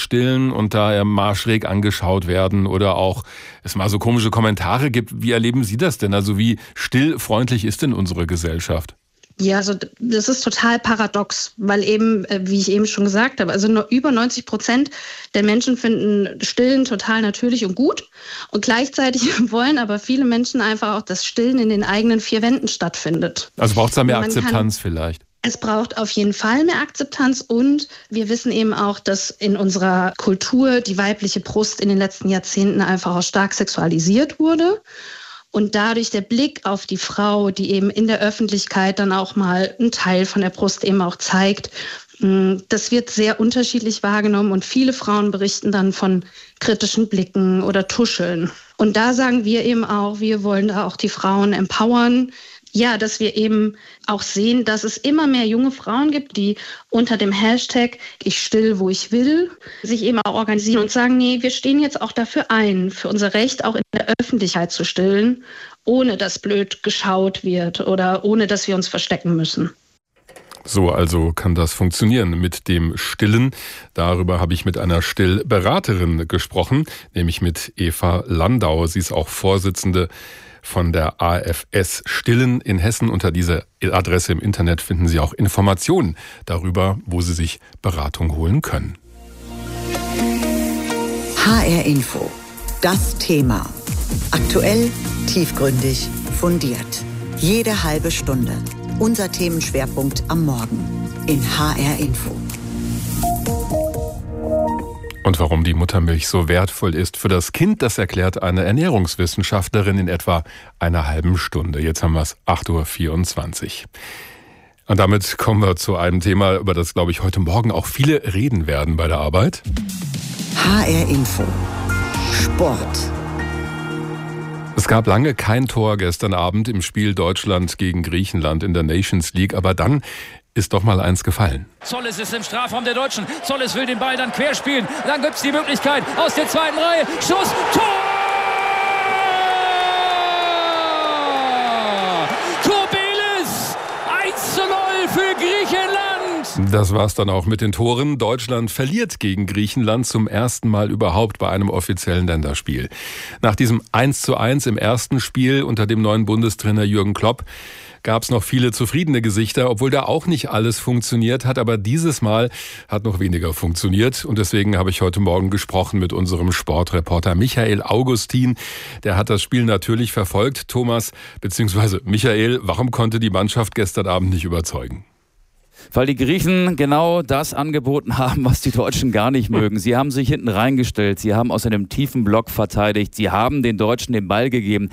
stillen und da mal schräg angeschaut werden oder auch es mal so komische Kommentare gibt. Wie erleben Sie das denn? Also wie stillfreundlich ist denn unsere Gesellschaft? Ja, also das ist total paradox, weil eben, wie ich eben schon gesagt habe, also nur über 90% der Menschen finden Stillen total natürlich und gut. Und gleichzeitig wollen aber viele Menschen einfach auch, dass Stillen in den eigenen vier Wänden stattfindet. Also braucht es da mehr Akzeptanz vielleicht? Es braucht auf jeden Fall mehr Akzeptanz und wir wissen eben auch, dass in unserer Kultur die weibliche Brust in den letzten Jahrzehnten einfach auch stark sexualisiert wurde. Und dadurch der Blick auf die Frau, die eben in der Öffentlichkeit dann auch mal einen Teil von der Brust eben auch zeigt, das wird sehr unterschiedlich wahrgenommen und viele Frauen berichten dann von kritischen Blicken oder Tuscheln. Und da sagen wir eben auch, wir wollen da auch die Frauen empowern, ja, dass wir eben auch sehen, dass es immer mehr junge Frauen gibt, die unter dem Hashtag Ich still, wo ich will, sich eben auch organisieren und sagen, nee, wir stehen jetzt auch dafür ein, für unser Recht auch in der Öffentlichkeit zu stillen, ohne dass blöd geschaut wird oder ohne dass wir uns verstecken müssen. So, also kann das funktionieren mit dem Stillen. Darüber habe ich mit einer Stillberaterin gesprochen, nämlich mit Eva Landau. Sie ist auch Vorsitzende von der AFS Stillen in Hessen. Unter dieser Adresse im Internet finden Sie auch Informationen darüber, wo Sie sich Beratung holen können. HR Info. Das Thema. Aktuell, tiefgründig, fundiert. Jede halbe Stunde. Unser Themenschwerpunkt am Morgen in HR Info. Und warum die Muttermilch so wertvoll ist für das Kind, das erklärt eine Ernährungswissenschaftlerin in etwa einer halben Stunde. Jetzt haben wir es 8.24 Uhr. Und damit kommen wir zu einem Thema, über das, glaube ich, heute Morgen auch viele reden werden bei der Arbeit. HR Info. Sport. Es gab lange kein Tor gestern Abend im Spiel Deutschland gegen Griechenland in der Nations League, aber dann ist doch mal eins gefallen. Zolles ist im Strafraum der Deutschen. Zolles will den Ball dann querspielen. Dann gibt es die Möglichkeit aus der zweiten Reihe. Schuss, Tor! Kobelis! 1:0 für Griechenland! Das war's dann auch mit den Toren. Deutschland verliert gegen Griechenland zum ersten Mal überhaupt bei einem offiziellen Länderspiel. Nach diesem 1:1 im ersten Spiel unter dem neuen Bundestrainer Jürgen Klopp gab es noch viele zufriedene Gesichter, obwohl da auch nicht alles funktioniert hat. Aber dieses Mal hat noch weniger funktioniert. Und deswegen habe ich heute Morgen gesprochen mit unserem Sportreporter Michael Augustin. Der hat das Spiel natürlich verfolgt. Thomas bzw. Michael, warum konnte die Mannschaft gestern Abend nicht überzeugen? Weil die Griechen genau das angeboten haben, was die Deutschen gar nicht mögen. Sie haben sich hinten reingestellt, sie haben aus einem tiefen Block verteidigt, sie haben den Deutschen den Ball gegeben.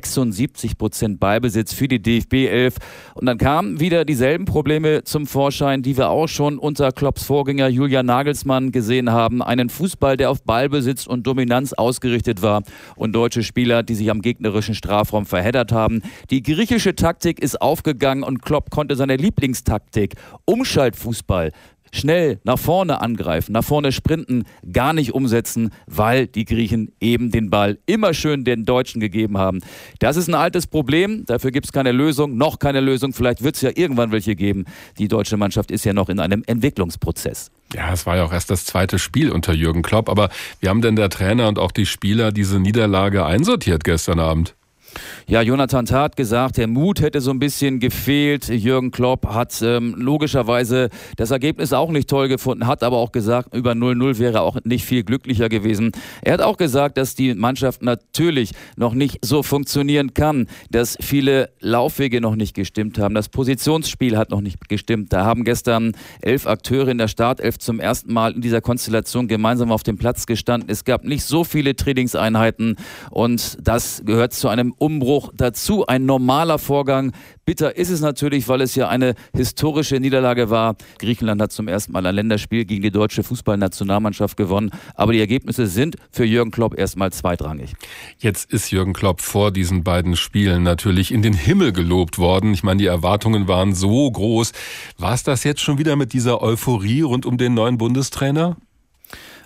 76% Ballbesitz für die DFB-11. Und dann kamen wieder dieselben Probleme zum Vorschein, die wir auch schon unter Klopps Vorgänger Julian Nagelsmann gesehen haben. Einen Fußball, der auf Ballbesitz und Dominanz ausgerichtet war und deutsche Spieler, die sich am gegnerischen Strafraum verheddert haben. Die griechische Taktik ist aufgegangen und Klopp konnte seine Lieblingstaktik, Umschaltfußball, schnell nach vorne angreifen, nach vorne sprinten, gar nicht umsetzen, weil die Griechen eben den Ball immer schön den Deutschen gegeben haben. Das ist ein altes Problem, dafür gibt es keine Lösung, noch keine Lösung, vielleicht wird es ja irgendwann welche geben. Die deutsche Mannschaft ist ja noch in einem Entwicklungsprozess. Ja, es war ja auch erst das zweite Spiel unter Jürgen Klopp, aber wie haben denn der Trainer und auch die Spieler diese Niederlage einsortiert gestern Abend? Ja, Jonathan Tah hat gesagt, der Mut hätte so ein bisschen gefehlt. Jürgen Klopp hat logischerweise das Ergebnis auch nicht toll gefunden, hat aber auch gesagt, über 0:0 wäre auch nicht viel glücklicher gewesen. Er hat auch gesagt, dass die Mannschaft natürlich noch nicht so funktionieren kann, dass viele Laufwege noch nicht gestimmt haben, das Positionsspiel hat noch nicht gestimmt. Da haben gestern 11 Akteure in der Startelf zum ersten Mal in dieser Konstellation gemeinsam auf dem Platz gestanden. Es gab nicht so viele Trainingseinheiten und das gehört zu einem Umbruch dazu, ein normaler Vorgang. Bitter ist es natürlich, weil es ja eine historische Niederlage war. Griechenland hat zum ersten Mal ein Länderspiel gegen die deutsche Fußballnationalmannschaft gewonnen. Aber die Ergebnisse sind für Jürgen Klopp erstmal zweitrangig. Jetzt ist Jürgen Klopp vor diesen beiden Spielen natürlich in den Himmel gelobt worden. Ich meine, die Erwartungen waren so groß. War es das jetzt schon wieder mit dieser Euphorie rund um den neuen Bundestrainer?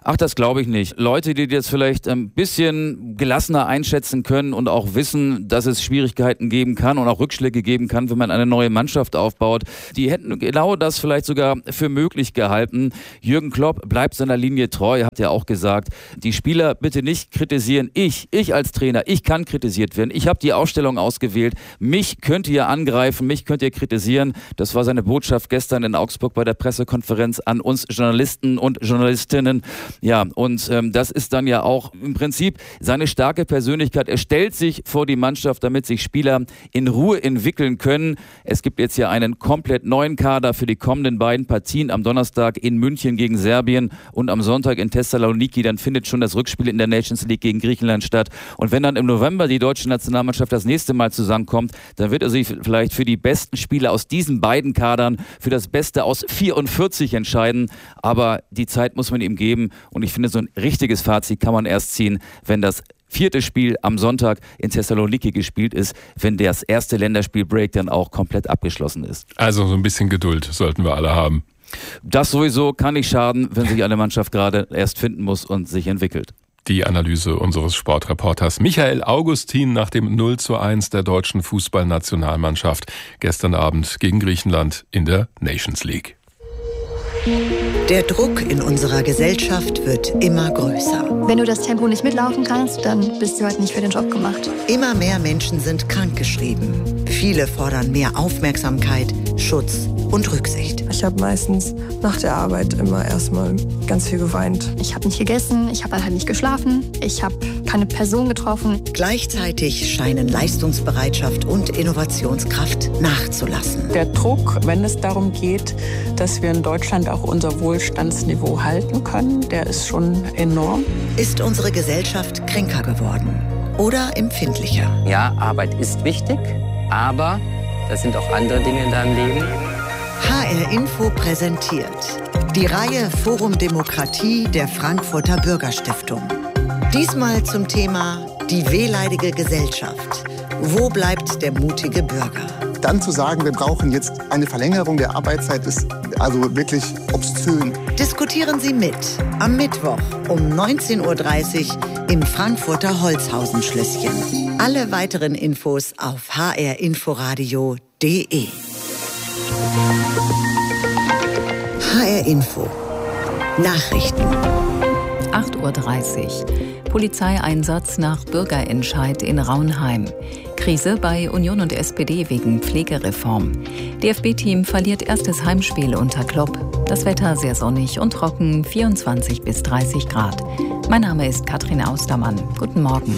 Ach, das glaube ich nicht. Leute, die das vielleicht ein bisschen gelassener einschätzen können und auch wissen, dass es Schwierigkeiten geben kann und auch Rückschläge geben kann, wenn man eine neue Mannschaft aufbaut, die hätten genau das vielleicht sogar für möglich gehalten. Jürgen Klopp bleibt seiner Linie treu, hat ja auch gesagt, die Spieler bitte nicht kritisieren. Ich als Trainer, ich kann kritisiert werden. Ich habe die Aufstellung ausgewählt. Mich könnt ihr angreifen, mich könnt ihr kritisieren. Das war seine Botschaft gestern in Augsburg bei der Pressekonferenz an uns Journalisten und Journalistinnen. Ja, und das ist dann ja auch im Prinzip seine starke Persönlichkeit. Er stellt sich vor die Mannschaft, damit sich Spieler in Ruhe entwickeln können. Es gibt jetzt ja einen komplett neuen Kader für die kommenden beiden Partien am Donnerstag in München gegen Serbien und am Sonntag in Thessaloniki. Dann findet schon das Rückspiel in der Nations League gegen Griechenland statt. Und wenn dann im November die deutsche Nationalmannschaft das nächste Mal zusammenkommt, dann wird er sich vielleicht für die besten Spieler aus diesen beiden Kadern, für das Beste aus 44 entscheiden. Aber die Zeit muss man ihm geben. Und ich finde, so ein richtiges Fazit kann man erst ziehen, wenn das 4. Spiel am Sonntag in Thessaloniki gespielt ist, wenn das erste Länderspiel-Break dann auch komplett abgeschlossen ist. Also so ein bisschen Geduld sollten wir alle haben. Das sowieso kann nicht schaden, wenn sich eine Mannschaft gerade erst finden muss und sich entwickelt. Die Analyse unseres Sportreporters Michael Augustin nach dem 0:1 der deutschen Fußballnationalmannschaft gestern Abend gegen Griechenland in der Nations League. Der Druck in unserer Gesellschaft wird immer größer. Wenn du das Tempo nicht mitlaufen kannst, dann bist du halt nicht für den Job gemacht. Immer mehr Menschen sind krankgeschrieben. Viele fordern mehr Aufmerksamkeit, Schutz und Rücksicht. Ich habe meistens nach der Arbeit immer erstmal ganz viel geweint. Ich habe nicht gegessen, ich habe halt nicht geschlafen, ich habe keine Person getroffen. Gleichzeitig scheinen Leistungsbereitschaft und Innovationskraft nachzulassen. Der Druck, wenn es darum geht, dass wir in Deutschland auch unser Wohlstandsniveau halten können, der ist schon enorm. Ist unsere Gesellschaft kränker geworden oder empfindlicher? Ja, Arbeit ist wichtig, aber das sind auch andere Dinge in deinem Leben. HR Info präsentiert die Reihe Forum Demokratie der Frankfurter Bürgerstiftung. Diesmal zum Thema die wehleidige Gesellschaft. Wo bleibt der mutige Bürger? Dann zu sagen, wir brauchen jetzt eine Verlängerung der Arbeitszeit, ist also wirklich obszön. Diskutieren Sie mit am Mittwoch um 19:30 Uhr im Frankfurter Holzhausen-Schlösschen. Alle weiteren Infos auf hrinforadio.de. HR Info. Nachrichten. 8:30 Uhr. Polizeieinsatz nach Bürgerentscheid in Raunheim. Krise bei Union und SPD wegen Pflegereform. DFB-Team verliert erstes Heimspiel unter Klopp. Das Wetter sehr sonnig und trocken, 24 bis 30 Grad. Mein Name ist Katrin Austermann. Guten Morgen.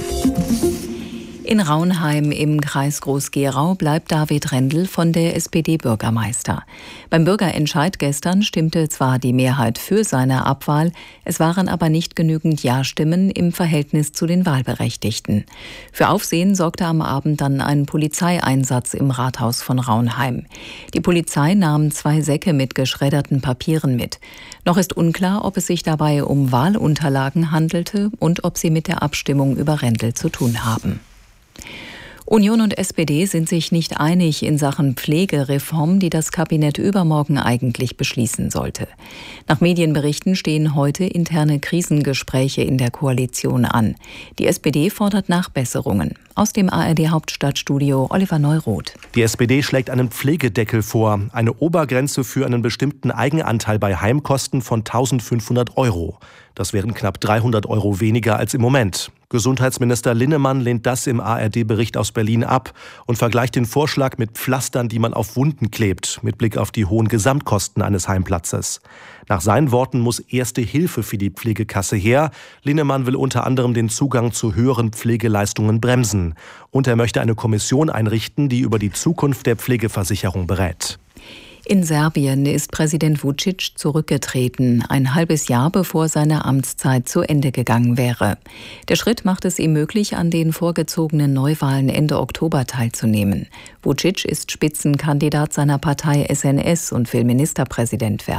In Raunheim im Kreis Groß-Gerau bleibt David Rendel von der SPD Bürgermeister. Beim Bürgerentscheid gestern stimmte zwar die Mehrheit für seine Abwahl, es waren aber nicht genügend Ja-Stimmen im Verhältnis zu den Wahlberechtigten. Für Aufsehen sorgte am Abend dann ein Polizeieinsatz im Rathaus von Raunheim. Die Polizei nahm 2 Säcke mit geschredderten Papieren mit. Noch ist unklar, ob es sich dabei um Wahlunterlagen handelte und ob sie mit der Abstimmung über Rendel zu tun haben. Union und SPD sind sich nicht einig in Sachen Pflegereform, die das Kabinett übermorgen eigentlich beschließen sollte. Nach Medienberichten stehen heute interne Krisengespräche in der Koalition an. Die SPD fordert Nachbesserungen. Aus dem ARD-Hauptstadtstudio Oliver Neuroth. Die SPD schlägt einen Pflegedeckel vor, eine Obergrenze für einen bestimmten Eigenanteil bei Heimkosten von 1.500 €. Das wären knapp 300 € weniger als im Moment. Gesundheitsminister Linnemann lehnt das im ARD-Bericht aus Berlin ab und vergleicht den Vorschlag mit Pflastern, die man auf Wunden klebt, mit Blick auf die hohen Gesamtkosten eines Heimplatzes. Nach seinen Worten muss erste Hilfe für die Pflegekasse her. Linnemann will unter anderem den Zugang zu höheren Pflegeleistungen bremsen. Und er möchte eine Kommission einrichten, die über die Zukunft der Pflegeversicherung berät. In Serbien ist Präsident Vučić zurückgetreten, ein halbes Jahr bevor seine Amtszeit zu Ende gegangen wäre. Der Schritt macht es ihm möglich, an den vorgezogenen Neuwahlen Ende Oktober teilzunehmen. Vučić ist Spitzenkandidat seiner Partei SNS und will Ministerpräsident werden.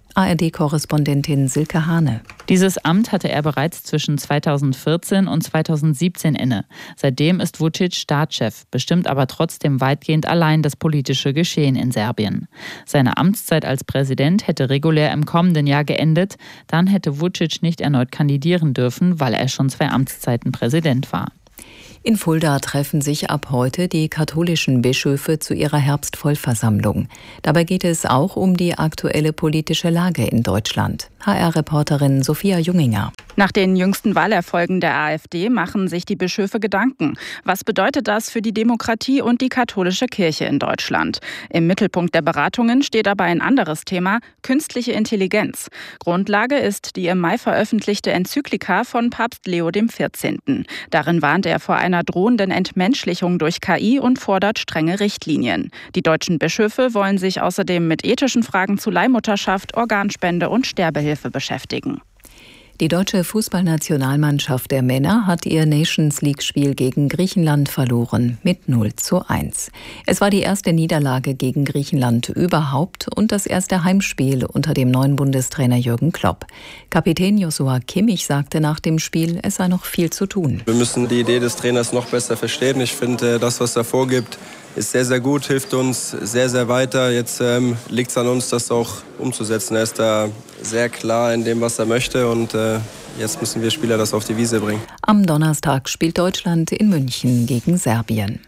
ARD-Korrespondentin Silke Hane. Dieses Amt hatte er bereits zwischen 2014 und 2017 inne. Seitdem ist Vučić Staatschef, bestimmt aber trotzdem weitgehend allein das politische Geschehen in Serbien. Seine Amtszeit als Präsident hätte regulär im kommenden Jahr geendet. Dann hätte Vučić nicht erneut kandidieren dürfen, weil er schon 2 Amtszeiten Präsident war. In Fulda treffen sich ab heute die katholischen Bischöfe zu ihrer Herbstvollversammlung. Dabei geht es auch um die aktuelle politische Lage in Deutschland. HR-Reporterin Sophia Junginger. Nach den jüngsten Wahlerfolgen der AfD machen sich die Bischöfe Gedanken. Was bedeutet das für die Demokratie und die katholische Kirche in Deutschland? Im Mittelpunkt der Beratungen steht aber ein anderes Thema: künstliche Intelligenz. Grundlage ist die im Mai veröffentlichte Enzyklika von Papst Leo XIV. Darin warnt er vor einer drohenden Entmenschlichung durch KI und fordert strenge Richtlinien. Die deutschen Bischöfe wollen sich außerdem mit ethischen Fragen zu Leihmutterschaft, Organspende und Sterbehilfe beschäftigen. Die deutsche Fußballnationalmannschaft der Männer hat ihr Nations-League-Spiel gegen Griechenland verloren mit 0:1. Es war die erste Niederlage gegen Griechenland überhaupt und das erste Heimspiel unter dem neuen Bundestrainer Jürgen Klopp. Kapitän Joshua Kimmich sagte nach dem Spiel, es sei noch viel zu tun. Wir müssen die Idee des Trainers noch besser verstehen. Ich finde, das, was er vorgibt, ist sehr, sehr gut, hilft uns sehr, sehr weiter. Jetzt liegt es an uns, das auch umzusetzen. Er ist da sehr klar in dem, was er möchte und jetzt müssen wir Spieler das auf die Wiese bringen. Am Donnerstag spielt Deutschland in München gegen Serbien.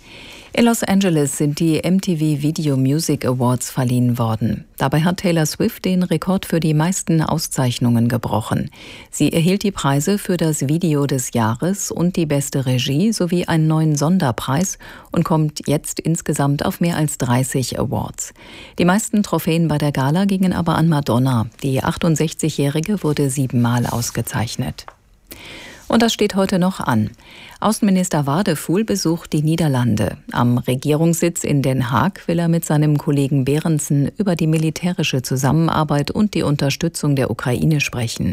In Los Angeles sind die MTV Video Music Awards verliehen worden. Dabei hat Taylor Swift den Rekord für die meisten Auszeichnungen gebrochen. Sie erhielt die Preise für das Video des Jahres und die beste Regie sowie einen neuen Sonderpreis und kommt jetzt insgesamt auf mehr als 30 Awards. Die meisten Trophäen bei der Gala gingen aber an Madonna. Die 68-Jährige wurde 7-mal ausgezeichnet. Und das steht heute noch an. Außenminister Wadefuhl besucht die Niederlande. Am Regierungssitz in Den Haag will er mit seinem Kollegen Berendsen über die militärische Zusammenarbeit und die Unterstützung der Ukraine sprechen.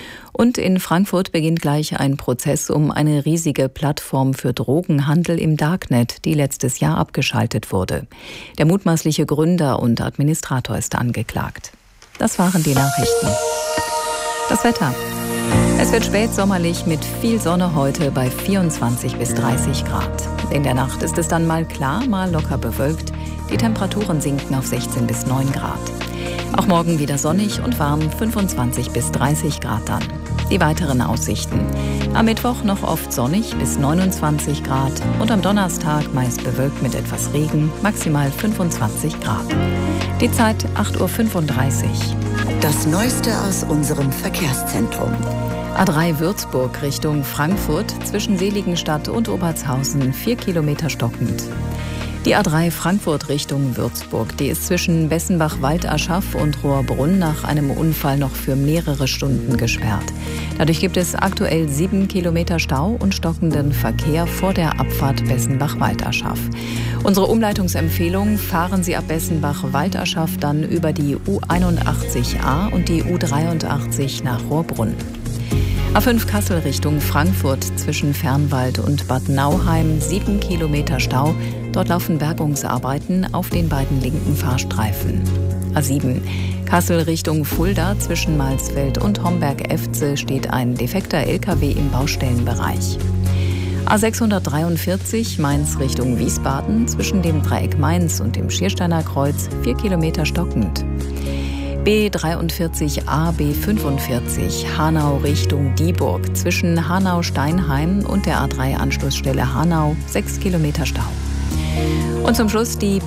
Und in Frankfurt beginnt gleich ein Prozess um eine riesige Plattform für Drogenhandel im Darknet, die letztes Jahr abgeschaltet wurde. Der mutmaßliche Gründer und Administrator ist angeklagt. Das waren die Nachrichten. Das Wetter. Es wird spätsommerlich mit viel Sonne heute bei 24 bis 30 Grad. In der Nacht ist es dann mal klar, mal locker bewölkt. Die Temperaturen sinken auf 16 bis 9 Grad. Auch morgen wieder sonnig und warm, 25 bis 30 Grad dann. Die weiteren Aussichten. Am Mittwoch noch oft sonnig bis 29 Grad und am Donnerstag meist bewölkt mit etwas Regen, maximal 25 Grad. Die Zeit 8:35 Uhr. Das Neueste aus unserem Verkehrszentrum. A3 Würzburg Richtung Frankfurt zwischen Seligenstadt und Obertshausen 4 Kilometer stockend. Die A3 Frankfurt Richtung Würzburg, die ist zwischen Bessenbach-Waldaschaf und Rohrbrunn nach einem Unfall noch für mehrere Stunden gesperrt. Dadurch gibt es aktuell 7 Kilometer Stau und stockenden Verkehr vor der Abfahrt Bessenbach-Waldaschaf. Unsere Umleitungsempfehlung: fahren Sie ab Bessenbach-Waldaschaf dann über die U81a und die U83 nach Rohrbrunn. A5 Kassel Richtung Frankfurt zwischen Fernwald und Bad Nauheim 7 Kilometer Stau. Dort laufen Bergungsarbeiten auf den beiden linken Fahrstreifen. A7 Kassel Richtung Fulda zwischen Malsfeld und Homberg-Efze steht ein defekter LKW im Baustellenbereich. A643 Mainz Richtung Wiesbaden zwischen dem Dreieck Mainz und dem Schiersteiner Kreuz 4 Kilometer stockend. B43a, B45 Hanau Richtung Dieburg zwischen Hanau-Steinheim und der A3-Anschlussstelle Hanau 6 Kilometer Stau. Und zum Schluss die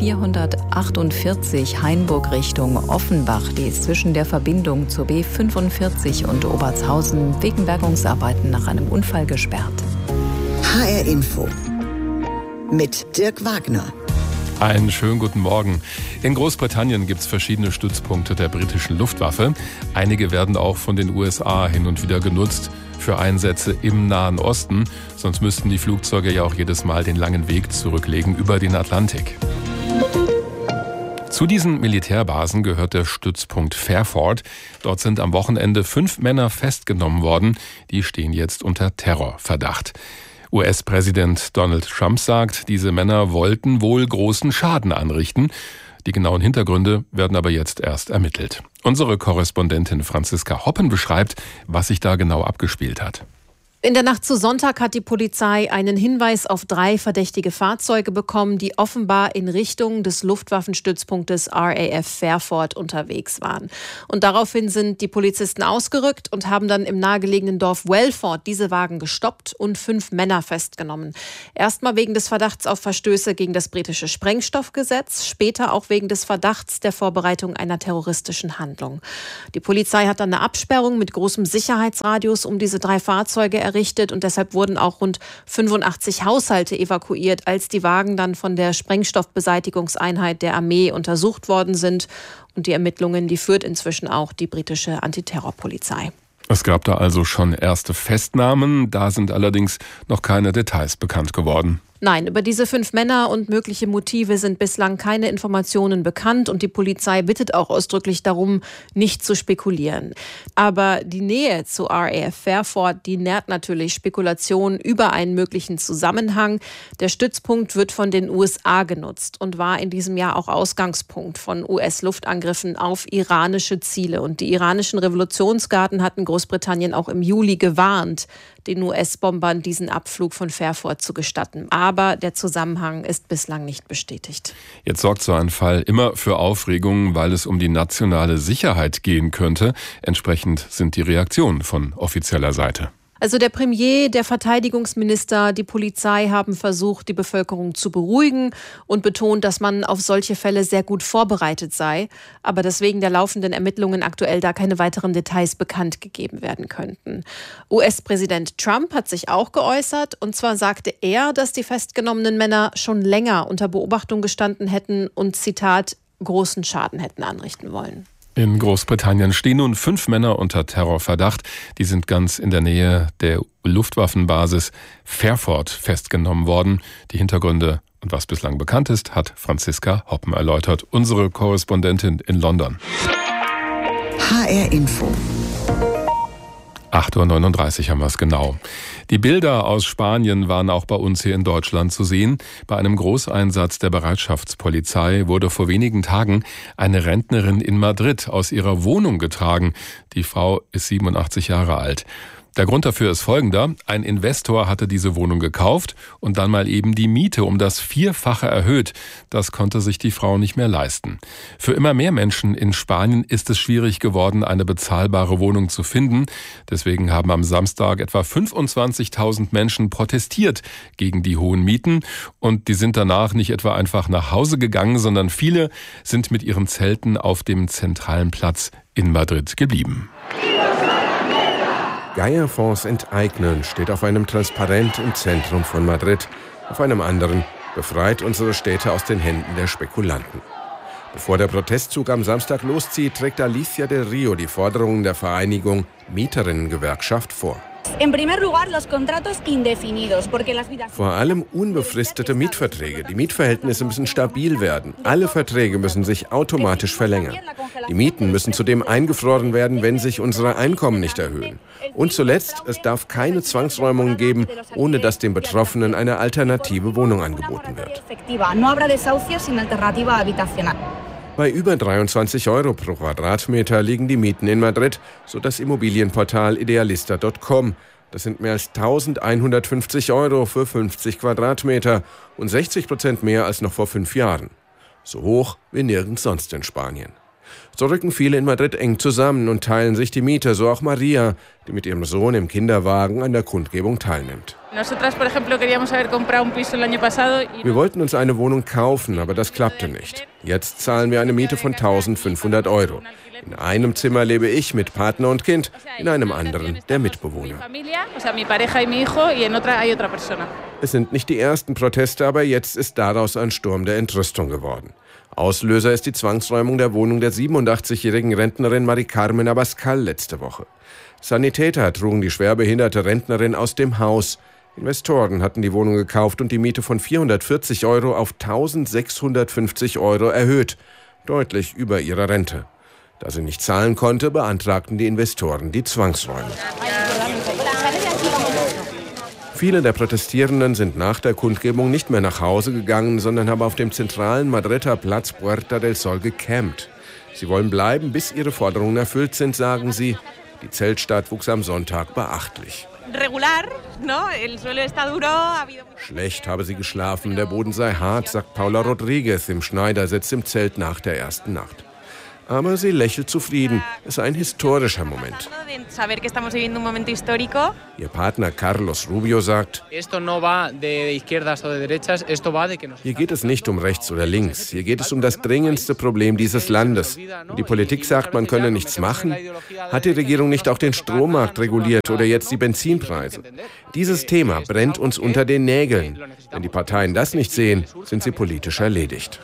B448 Hainburg Richtung Offenbach, die ist zwischen der Verbindung zur B45 und Obertshausen wegen Bergungsarbeiten nach einem Unfall gesperrt. HR Info mit Dirk Wagner. Einen schönen guten Morgen. In Großbritannien gibt es verschiedene Stützpunkte der britischen Luftwaffe. Einige werden auch von den USA hin und wieder genutzt für Einsätze im Nahen Osten. Sonst müssten die Flugzeuge ja auch jedes Mal den langen Weg zurücklegen über den Atlantik. Zu diesen Militärbasen gehört der Stützpunkt Fairford. Dort sind am Wochenende 5 Männer festgenommen worden. Die stehen jetzt unter Terrorverdacht. US-Präsident Donald Trump sagt, diese Männer wollten wohl großen Schaden anrichten. Die genauen Hintergründe werden aber jetzt erst ermittelt. Unsere Korrespondentin Franziska Hoppen beschreibt, was sich da genau abgespielt hat. In der Nacht zu Sonntag hat die Polizei einen Hinweis auf 3 verdächtige Fahrzeuge bekommen, die offenbar in Richtung des Luftwaffenstützpunktes RAF Fairford unterwegs waren. Und daraufhin sind die Polizisten ausgerückt und haben dann im nahegelegenen Dorf Welford diese Wagen gestoppt und 5 Männer festgenommen. Erstmal wegen des Verdachts auf Verstöße gegen das britische Sprengstoffgesetz, später auch wegen des Verdachts der Vorbereitung einer terroristischen Handlung. Die Polizei hat dann eine Absperrung mit großem Sicherheitsradius um diese 3 Fahrzeuge errichtet und deshalb wurden auch rund 85 Haushalte evakuiert, als die Wagen dann von der Sprengstoffbeseitigungseinheit der Armee untersucht worden sind. Und die Ermittlungen, die führt inzwischen auch die britische Antiterrorpolizei. Es gab da also schon erste Festnahmen, da sind allerdings noch keine Details bekannt geworden. Nein, über diese 5 Männer und mögliche Motive sind bislang keine Informationen bekannt und die Polizei bittet auch ausdrücklich darum, nicht zu spekulieren. Aber die Nähe zu RAF Fairford, die nährt natürlich Spekulationen über einen möglichen Zusammenhang. Der Stützpunkt wird von den USA genutzt und war in diesem Jahr auch Ausgangspunkt von US-Luftangriffen auf iranische Ziele. Und die iranischen Revolutionsgarden hatten Großbritannien auch im Juli gewarnt, den US-Bombern diesen Abflug von Fairford zu gestatten. Aber der Zusammenhang ist bislang nicht bestätigt. Jetzt sorgt so ein Fall immer für Aufregung, weil es um die nationale Sicherheit gehen könnte. Entsprechend sind die Reaktionen von offizieller Seite. Also der Premier, der Verteidigungsminister, die Polizei haben versucht, die Bevölkerung zu beruhigen und betont, dass man auf solche Fälle sehr gut vorbereitet sei, aber dass wegen der laufenden Ermittlungen aktuell da keine weiteren Details bekannt gegeben werden könnten. US-Präsident Trump hat sich auch geäußert und zwar sagte er, dass die festgenommenen Männer schon länger unter Beobachtung gestanden hätten und, Zitat, großen Schaden hätten anrichten wollen. In Großbritannien stehen nun 5 Männer unter Terrorverdacht. Die sind ganz in der Nähe der Luftwaffenbasis Fairford festgenommen worden. Die Hintergründe und was bislang bekannt ist, hat Franziska Hoppen erläutert, unsere Korrespondentin in London. HR Info. 8:39 Uhr haben wir es genau. Die Bilder aus Spanien waren auch bei uns hier in Deutschland zu sehen. Bei einem Großeinsatz der Bereitschaftspolizei wurde vor wenigen Tagen eine Rentnerin in Madrid aus ihrer Wohnung getragen. Die Frau ist 87 Jahre alt. Der Grund dafür ist folgender. Ein Investor hatte diese Wohnung gekauft und dann mal eben die Miete um das 4-fache erhöht. Das konnte sich die Frau nicht mehr leisten. Für immer mehr Menschen in Spanien ist es schwierig geworden, eine bezahlbare Wohnung zu finden. Deswegen haben am Samstag etwa 25.000 Menschen protestiert gegen die hohen Mieten. Und die sind danach nicht etwa einfach nach Hause gegangen, sondern viele sind mit ihren Zelten auf dem zentralen Platz in Madrid geblieben. Geierfonds enteignen steht auf einem Transparent im Zentrum von Madrid. Auf einem anderen: befreit unsere Städte aus den Händen der Spekulanten. Bevor der Protestzug am Samstag loszieht, trägt Alicia del Rio die Forderungen der Vereinigung Mieterinnengewerkschaft vor. Vor allem unbefristete Mietverträge. Die Mietverhältnisse müssen stabil werden. Alle Verträge müssen sich automatisch verlängern. Die Mieten müssen zudem eingefroren werden, wenn sich unsere Einkommen nicht erhöhen. Und zuletzt, es darf keine Zwangsräumungen geben, ohne dass den Betroffenen eine alternative Wohnung angeboten wird. Bei über 23 Euro pro Quadratmeter liegen die Mieten in Madrid, so das Immobilienportal Idealista.com. Das sind mehr als 1.150 Euro für 50 Quadratmeter und 60% mehr als noch vor 5 Jahren. So hoch wie nirgends sonst in Spanien. So rücken viele in Madrid eng zusammen und teilen sich die Miete, so auch Maria, die mit ihrem Sohn im Kinderwagen an der Kundgebung teilnimmt. Wir wollten uns eine Wohnung kaufen, aber das klappte nicht. Jetzt zahlen wir eine Miete von 1.500 Euro. In einem Zimmer lebe ich mit Partner und Kind, in einem anderen der Mitbewohner. Es sind nicht die ersten Proteste, aber jetzt ist daraus ein Sturm der Entrüstung geworden. Auslöser ist die Zwangsräumung der Wohnung der 87-jährigen Rentnerin Mari Carmen Abascal letzte Woche. Sanitäter trugen die schwerbehinderte Rentnerin aus dem Haus. Investoren hatten die Wohnung gekauft und die Miete von 440 Euro auf 1.650 Euro erhöht, deutlich über ihrer Rente. Da sie nicht zahlen konnte, beantragten die Investoren die Zwangsräumung. Viele der Protestierenden sind nach der Kundgebung nicht mehr nach Hause gegangen, sondern haben auf dem zentralen Madrider Platz Puerta del Sol gecampt. Sie wollen bleiben, bis ihre Forderungen erfüllt sind, sagen sie. Die Zeltstadt wuchs am Sonntag beachtlich. Schlecht habe sie geschlafen, der Boden sei hart, sagt Paula Rodriguez im Schneidersitz im Zelt nach der ersten Nacht. Aber sie lächelt zufrieden. Es sei ein historischer Moment. Ihr Partner Carlos Rubio sagt, hier geht es nicht um rechts oder links. Hier geht es um das dringendste Problem dieses Landes. Und die Politik sagt, man könne nichts machen. Hat die Regierung nicht auch den Strommarkt reguliert oder jetzt die Benzinpreise? Dieses Thema brennt uns unter den Nägeln. Wenn die Parteien das nicht sehen, sind sie politisch erledigt.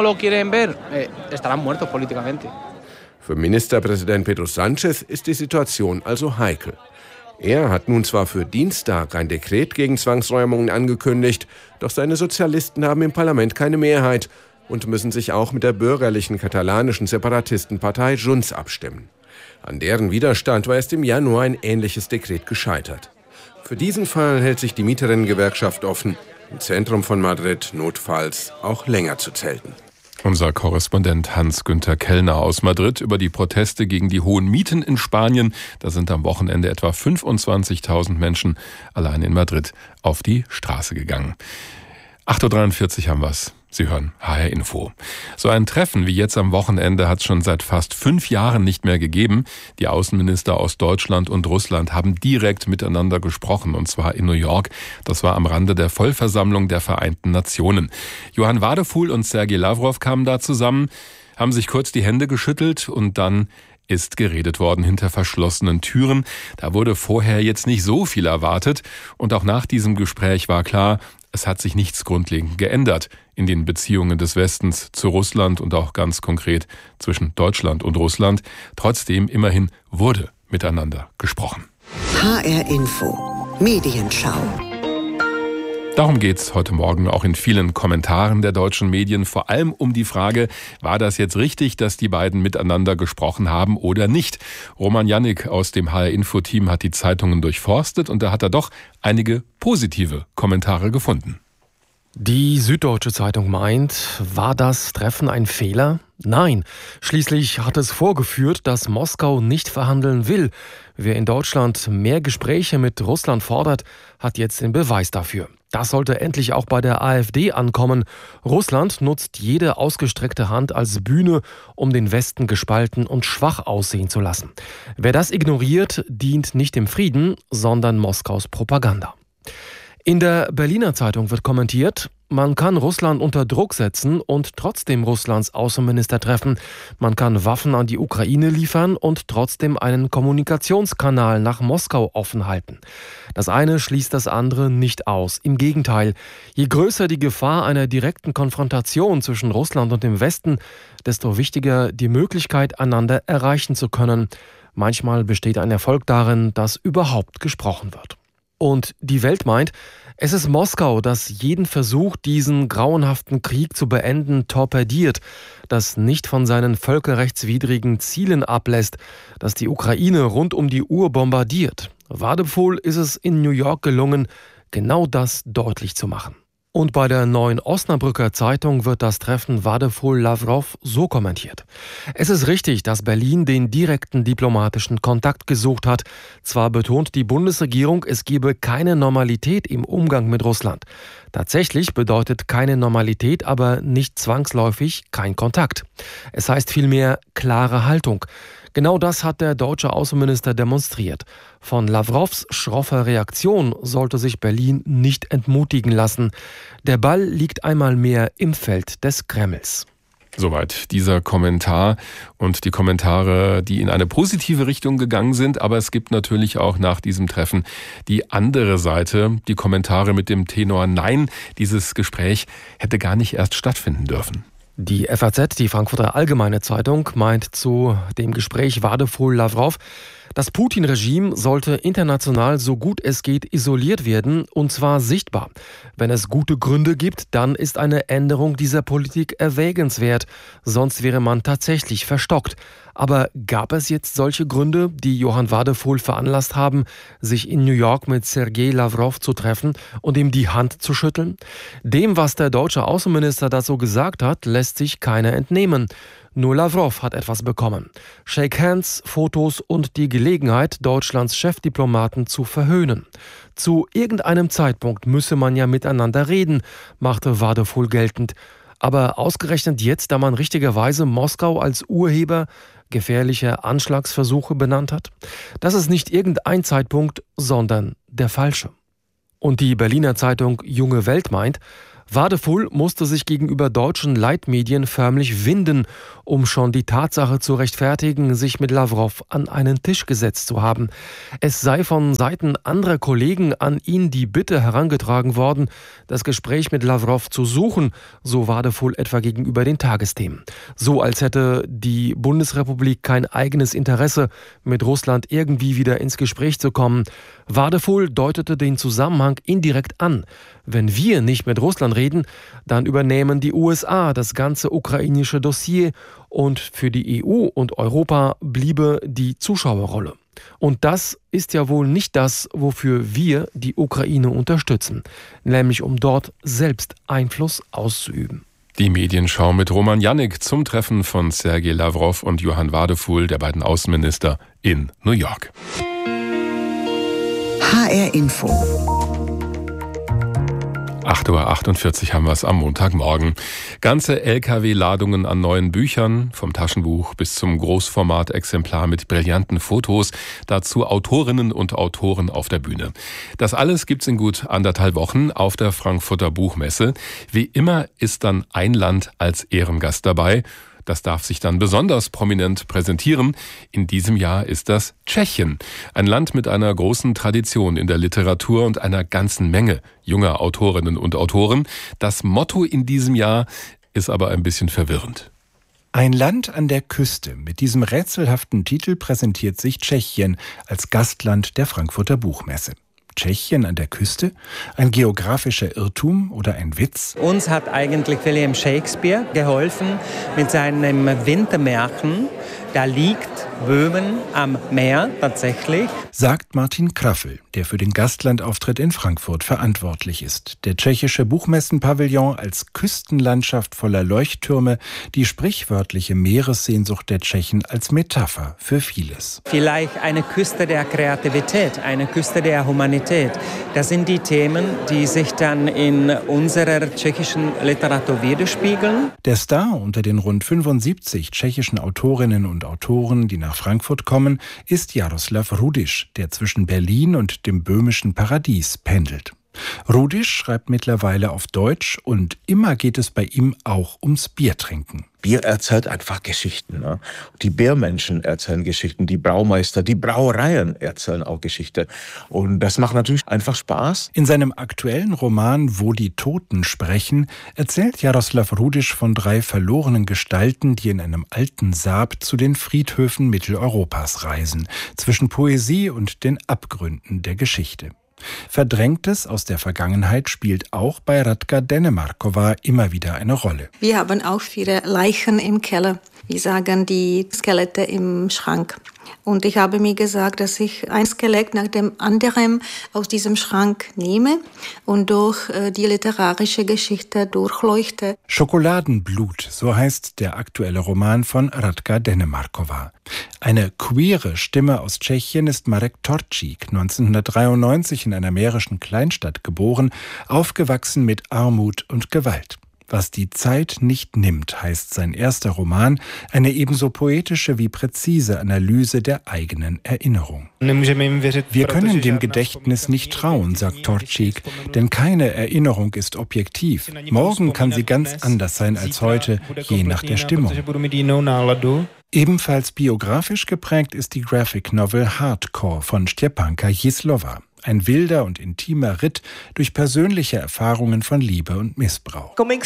Für Ministerpräsident Pedro Sánchez ist die Situation also heikel. Er hat nun zwar für Dienstag ein Dekret gegen Zwangsräumungen angekündigt, doch seine Sozialisten haben im Parlament keine Mehrheit und müssen sich auch mit der bürgerlichen katalanischen Separatistenpartei Junts abstimmen. An deren Widerstand war erst im Januar ein ähnliches Dekret gescheitert. Für diesen Fall hält sich die Mieterinnengewerkschaft offen, im Zentrum von Madrid notfalls auch länger zu zelten. Unser Korrespondent Hans-Günther Kellner aus Madrid über die Proteste gegen die hohen Mieten in Spanien. Da sind am Wochenende etwa 25.000 Menschen allein in Madrid auf die Straße gegangen. 8.43 Uhr haben wir's. Sie hören HR Info. So ein Treffen wie jetzt am Wochenende hat es schon seit fast 5 Jahren nicht mehr gegeben. Die Außenminister aus Deutschland und Russland haben direkt miteinander gesprochen, und zwar in New York. Das war am Rande der Vollversammlung der Vereinten Nationen. Johann Wadefuhl und Sergei Lavrov kamen da zusammen, haben sich kurz die Hände geschüttelt und dann ist geredet worden hinter verschlossenen Türen. Da wurde vorher jetzt nicht so viel erwartet und auch nach diesem Gespräch war klar, es hat sich nichts grundlegend geändert in den Beziehungen des Westens zu Russland und auch ganz konkret zwischen Deutschland und Russland. Trotzdem immerhin wurde miteinander gesprochen. HR Info, Medienschau. Darum geht's heute Morgen auch in vielen Kommentaren der deutschen Medien, vor allem um die Frage, war das jetzt richtig, dass die beiden miteinander gesprochen haben oder nicht? Roman Jannik aus dem HR-Info-Team hat die Zeitungen durchforstet und da hat er doch einige positive Kommentare gefunden. Die Süddeutsche Zeitung meint, war das Treffen ein Fehler? Nein, schließlich hat es vorgeführt, dass Moskau nicht verhandeln will. Wer in Deutschland mehr Gespräche mit Russland fordert, hat jetzt den Beweis dafür. Das sollte endlich auch bei der AfD ankommen. Russland nutzt jede ausgestreckte Hand als Bühne, um den Westen gespalten und schwach aussehen zu lassen. Wer das ignoriert, dient nicht dem Frieden, sondern Moskaus Propaganda. In der Berliner Zeitung wird kommentiert, man kann Russland unter Druck setzen und trotzdem Russlands Außenminister treffen. Man kann Waffen an die Ukraine liefern und trotzdem einen Kommunikationskanal nach Moskau offen halten. Das eine schließt das andere nicht aus. Im Gegenteil, je größer die Gefahr einer direkten Konfrontation zwischen Russland und dem Westen, desto wichtiger die Möglichkeit, einander erreichen zu können. Manchmal besteht ein Erfolg darin, dass überhaupt gesprochen wird. Und die Welt meint, es ist Moskau, das jeden Versuch, diesen grauenhaften Krieg zu beenden, torpediert, das nicht von seinen völkerrechtswidrigen Zielen ablässt, das die Ukraine rund um die Uhr bombardiert. Wadefuhl ist es in New York gelungen, genau das deutlich zu machen. Und bei der Neuen Osnabrücker Zeitung wird das Treffen Wadefuhl-Lavrov so kommentiert. Es ist richtig, dass Berlin den direkten diplomatischen Kontakt gesucht hat. Zwar betont die Bundesregierung, es gebe keine Normalität im Umgang mit Russland. Tatsächlich bedeutet keine Normalität aber nicht zwangsläufig kein Kontakt. Es heißt vielmehr klare Haltung. Genau das hat der deutsche Außenminister demonstriert. Von Lavrovs schroffer Reaktion sollte sich Berlin nicht entmutigen lassen. Der Ball liegt einmal mehr im Feld des Kremls. Soweit dieser Kommentar und die Kommentare, die in eine positive Richtung gegangen sind. Aber es gibt natürlich auch nach diesem Treffen die andere Seite, die Kommentare mit dem Tenor: Nein, dieses Gespräch hätte gar nicht erst stattfinden dürfen. Die FAZ, die Frankfurter Allgemeine Zeitung, meint zu dem Gespräch Wadefuhl-Lavrov, das Putin-Regime sollte international so gut es geht isoliert werden, und zwar sichtbar. Wenn es gute Gründe gibt, dann ist eine Änderung dieser Politik erwägenswert, sonst wäre man tatsächlich verstockt. Aber gab es jetzt solche Gründe, die Johann Wadephul veranlasst haben, sich in New York mit Sergei Lavrov zu treffen und ihm die Hand zu schütteln? Dem, was der deutsche Außenminister dazu gesagt hat, lässt sich keiner entnehmen. Nur Lavrov hat etwas bekommen. Shake Hands, Fotos und die Gelegenheit, Deutschlands Chefdiplomaten zu verhöhnen. Zu irgendeinem Zeitpunkt müsse man ja miteinander reden, machte Wadephul geltend. Aber ausgerechnet jetzt, da man richtigerweise Moskau als Urheber gefährlicher Anschlagsversuche benannt hat? Das ist nicht irgendein Zeitpunkt, sondern der falsche. Und die Berliner Zeitung Junge Welt meint, Wadephul musste sich gegenüber deutschen Leitmedien förmlich winden, um schon die Tatsache zu rechtfertigen, sich mit Lavrov an einen Tisch gesetzt zu haben. Es sei von Seiten anderer Kollegen an ihn die Bitte herangetragen worden, das Gespräch mit Lavrov zu suchen, so Wadephul etwa gegenüber den Tagesthemen. So als hätte die Bundesrepublik kein eigenes Interesse, mit Russland irgendwie wieder ins Gespräch zu kommen. Wadephul deutete den Zusammenhang indirekt an. Wenn wir nicht mit Russland reden, dann übernehmen die USA das ganze ukrainische Dossier und für die EU und Europa bliebe die Zuschauerrolle. Und das ist ja wohl nicht das, wofür wir die Ukraine unterstützen, nämlich um dort selbst Einfluss auszuüben. Die Medienschau mit Roman Jannik zum Treffen von Sergei Lavrov und Johann Wadephul, der beiden Außenminister, in New York. HR Info. 8:48 Uhr haben wir es am Montagmorgen. Ganze LKW-Ladungen an neuen Büchern, vom Taschenbuch bis zum Großformat-Exemplar mit brillanten Fotos, dazu Autorinnen und Autoren auf der Bühne. Das alles gibt's in gut 1,5 Wochen auf der Frankfurter Buchmesse. Wie immer ist dann ein Land als Ehrengast dabei. Das darf sich dann besonders prominent präsentieren. In diesem Jahr ist das Tschechien. Ein Land mit einer großen Tradition in der Literatur und einer ganzen Menge junger Autorinnen und Autoren. Das Motto in diesem Jahr ist aber ein bisschen verwirrend. Ein Land an der Küste. Mit diesem rätselhaften Titel präsentiert sich Tschechien als Gastland der Frankfurter Buchmesse. Tschechien an der Küste? Ein geografischer Irrtum oder ein Witz? Uns hat eigentlich William Shakespeare geholfen mit seinem Wintermärchen. Da liegt Böhmen am Meer tatsächlich. Sagt Martin Kraffel, der für den Gastlandauftritt in Frankfurt verantwortlich ist. Der tschechische Buchmessenpavillon als Küstenlandschaft voller Leuchttürme, die sprichwörtliche Meeressehnsucht der Tschechen als Metapher für vieles. Vielleicht eine Küste der Kreativität, eine Küste der Humanität. Das sind die Themen, die sich dann in unserer tschechischen Literatur widerspiegeln. Der Star unter den rund 75 tschechischen Autorinnen und Autoren, die nach Frankfurt kommen, ist Jaroslav Rudiš, der zwischen Berlin und dem böhmischen Paradies pendelt. Rudiš schreibt mittlerweile auf Deutsch und immer geht es bei ihm auch ums Biertrinken. Bier erzählt einfach Geschichten. Ne? Die Biermenschen erzählen Geschichten, die Braumeister, die Brauereien erzählen auch Geschichten. Und das macht natürlich einfach Spaß. In seinem aktuellen Roman Wo die Toten sprechen, erzählt Jaroslav Rudiš von 3 verlorenen Gestalten, die in einem alten Saab zu den Friedhöfen Mitteleuropas reisen, zwischen Poesie und den Abgründen der Geschichte. Verdrängtes aus der Vergangenheit spielt auch bei Radka Dennemarkova immer wieder eine Rolle. Wir haben auch viele Leichen im Keller. Wir sagen die Skelette im Schrank. Und ich habe mir gesagt, dass ich ein Skelett nach dem anderen aus diesem Schrank nehme und durch die literarische Geschichte durchleuchte. Schokoladenblut, so heißt der aktuelle Roman von Radka Dennemarkova. Eine queere Stimme aus Tschechien ist Marek Torčík, 1993 in einer mährischen Kleinstadt geboren, aufgewachsen mit Armut und Gewalt. Was die Zeit nicht nimmt, heißt sein erster Roman, eine ebenso poetische wie präzise Analyse der eigenen Erinnerung. Wir können dem Gedächtnis nicht trauen, sagt Torčík, denn keine Erinnerung ist objektiv. Morgen kann sie ganz anders sein als heute, je nach der Stimmung. Ebenfalls biografisch geprägt ist die Graphic Novel Hardcore von Stepanka Jíslova. Ein wilder und intimer Ritt durch persönliche Erfahrungen von Liebe und Missbrauch. Comic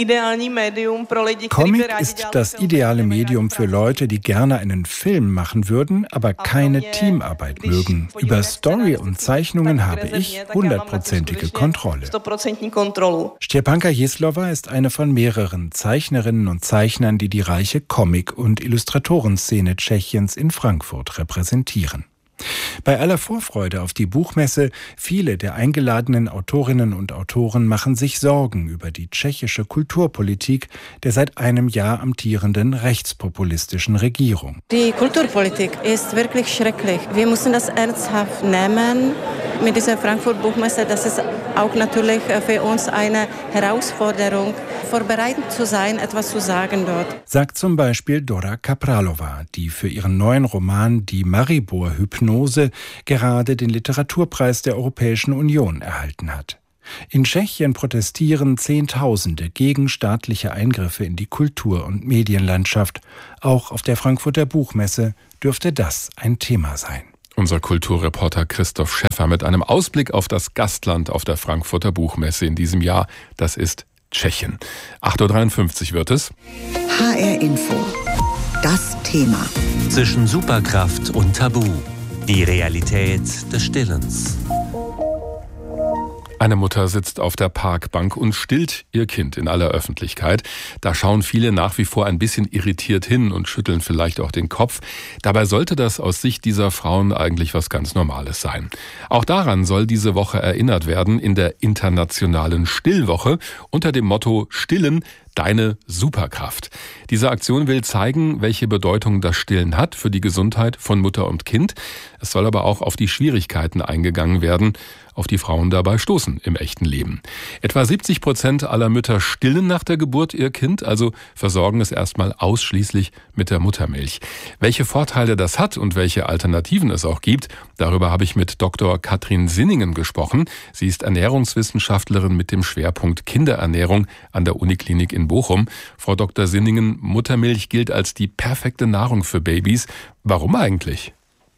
ist das ideale Medium für Leute, die gerne einen Film machen würden, aber keine Teamarbeit mögen. Über Story und Zeichnungen habe ich 100%ige Kontrolle. Szczepanka Jeslowa ist eine von mehreren Zeichnerinnen und Zeichnern, die die reiche Comic- und Illustratorenszene Tschechiens in Frankfurt repräsentieren. Bei aller Vorfreude auf die Buchmesse, viele der eingeladenen Autorinnen und Autoren machen sich Sorgen über die tschechische Kulturpolitik der seit einem Jahr amtierenden rechtspopulistischen Regierung. Die Kulturpolitik ist wirklich schrecklich. Wir müssen das ernsthaft nehmen mit dieser Frankfurt-Buchmesse. Das ist auch natürlich für uns eine Herausforderung, vorbereitet zu sein, etwas zu sagen dort. Sagt zum Beispiel Dora Kapralova, die für ihren neuen Roman Die Maribor-Hypnose gerade den Literaturpreis der Europäischen Union erhalten hat. In Tschechien protestieren Zehntausende gegen staatliche Eingriffe in die Kultur- und Medienlandschaft. Auch auf der Frankfurter Buchmesse dürfte das ein Thema sein. Unser Kulturreporter Christoph Schäffer mit einem Ausblick auf das Gastland auf der Frankfurter Buchmesse in diesem Jahr. Das ist Tschechien. 8.53 Uhr wird es. HR Info. Das Thema. Zwischen Superkraft und Tabu. Die Realität des Stillens. Eine Mutter sitzt auf der Parkbank und stillt ihr Kind in aller Öffentlichkeit. Da schauen viele nach wie vor ein bisschen irritiert hin und schütteln vielleicht auch den Kopf. Dabei sollte das aus Sicht dieser Frauen eigentlich was ganz Normales sein. Auch daran soll diese Woche erinnert werden in der internationalen Stillwoche unter dem Motto Stillen, deine Superkraft. Diese Aktion will zeigen, welche Bedeutung das Stillen hat für die Gesundheit von Mutter und Kind. Es soll aber auch auf die Schwierigkeiten eingegangen werden, auf die Frauen dabei stoßen im echten Leben. Etwa 70% aller Mütter stillen nach der Geburt ihr Kind, also versorgen es erstmal ausschließlich mit der Muttermilch. Welche Vorteile das hat und welche Alternativen es auch gibt, darüber habe ich mit Dr. Katrin Sinningen gesprochen. Sie ist Ernährungswissenschaftlerin mit dem Schwerpunkt Kinderernährung an der Uniklinik in Bochum. Frau Dr. Sinningen, Muttermilch gilt als die perfekte Nahrung für Babys. Warum eigentlich?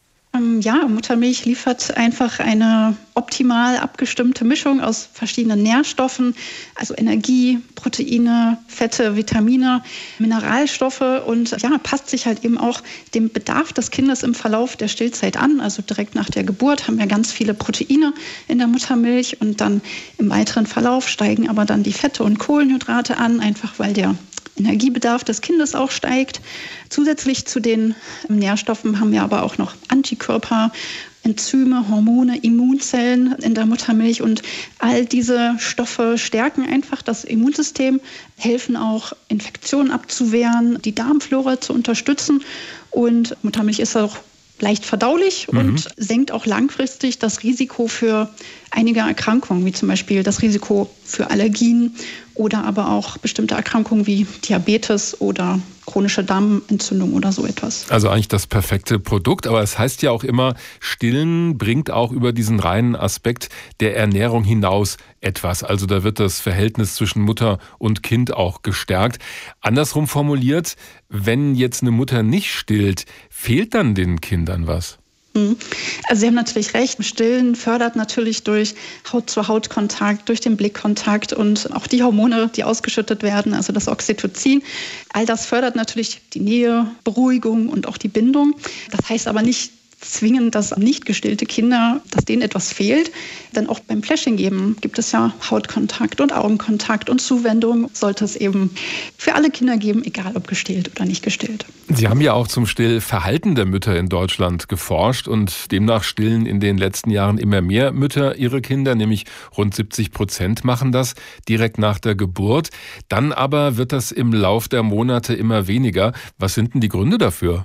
Ja, Muttermilch liefert einfach eine optimal abgestimmte Mischung aus verschiedenen Nährstoffen, also Energie, Proteine, Fette, Vitamine, Mineralstoffe und ja, passt sich halt eben auch dem Bedarf des Kindes im Verlauf der Stillzeit an. Also direkt nach der Geburt haben wir ganz viele Proteine in der Muttermilch und dann im weiteren Verlauf steigen aber dann die Fette und Kohlenhydrate an, einfach weil der Energiebedarf des Kindes auch steigt. Zusätzlich zu den Nährstoffen haben wir aber auch noch Antikörper, Enzyme, Hormone, Immunzellen in der Muttermilch und all diese Stoffe stärken einfach das Immunsystem, helfen auch Infektionen abzuwehren, die Darmflora zu unterstützen und Muttermilch ist auch leicht verdaulich und senkt auch langfristig das Risiko für einige Erkrankungen, wie zum Beispiel das Risiko für Allergien oder aber auch bestimmte Erkrankungen wie Diabetes oder chronische Darmentzündung oder so etwas. Also eigentlich das perfekte Produkt, aber es heißt ja auch immer, Stillen bringt auch über diesen reinen Aspekt der Ernährung hinaus etwas. Also da wird das Verhältnis zwischen Mutter und Kind auch gestärkt. Andersrum formuliert, wenn jetzt eine Mutter nicht stillt, fehlt dann den Kindern was? Also Sie haben natürlich recht, Stillen fördert natürlich durch Haut-zu-Haut-Kontakt, durch den Blickkontakt und auch die Hormone, die ausgeschüttet werden, also das Oxytocin. All das fördert natürlich die Nähe, Beruhigung und auch die Bindung. Das heißt aber nicht zwingend, dass nicht gestillte Kinder, dass denen etwas fehlt. Denn auch beim Fläschchen geben gibt es ja Hautkontakt und Augenkontakt und Zuwendung sollte es eben für alle Kinder geben, egal ob gestillt oder nicht gestillt. Sie haben ja auch zum Stillverhalten der Mütter in Deutschland geforscht und demnach stillen in den letzten Jahren immer mehr Mütter ihre Kinder, nämlich rund 70% machen das direkt nach der Geburt. Dann aber wird das im Lauf der Monate immer weniger. Was sind denn die Gründe dafür?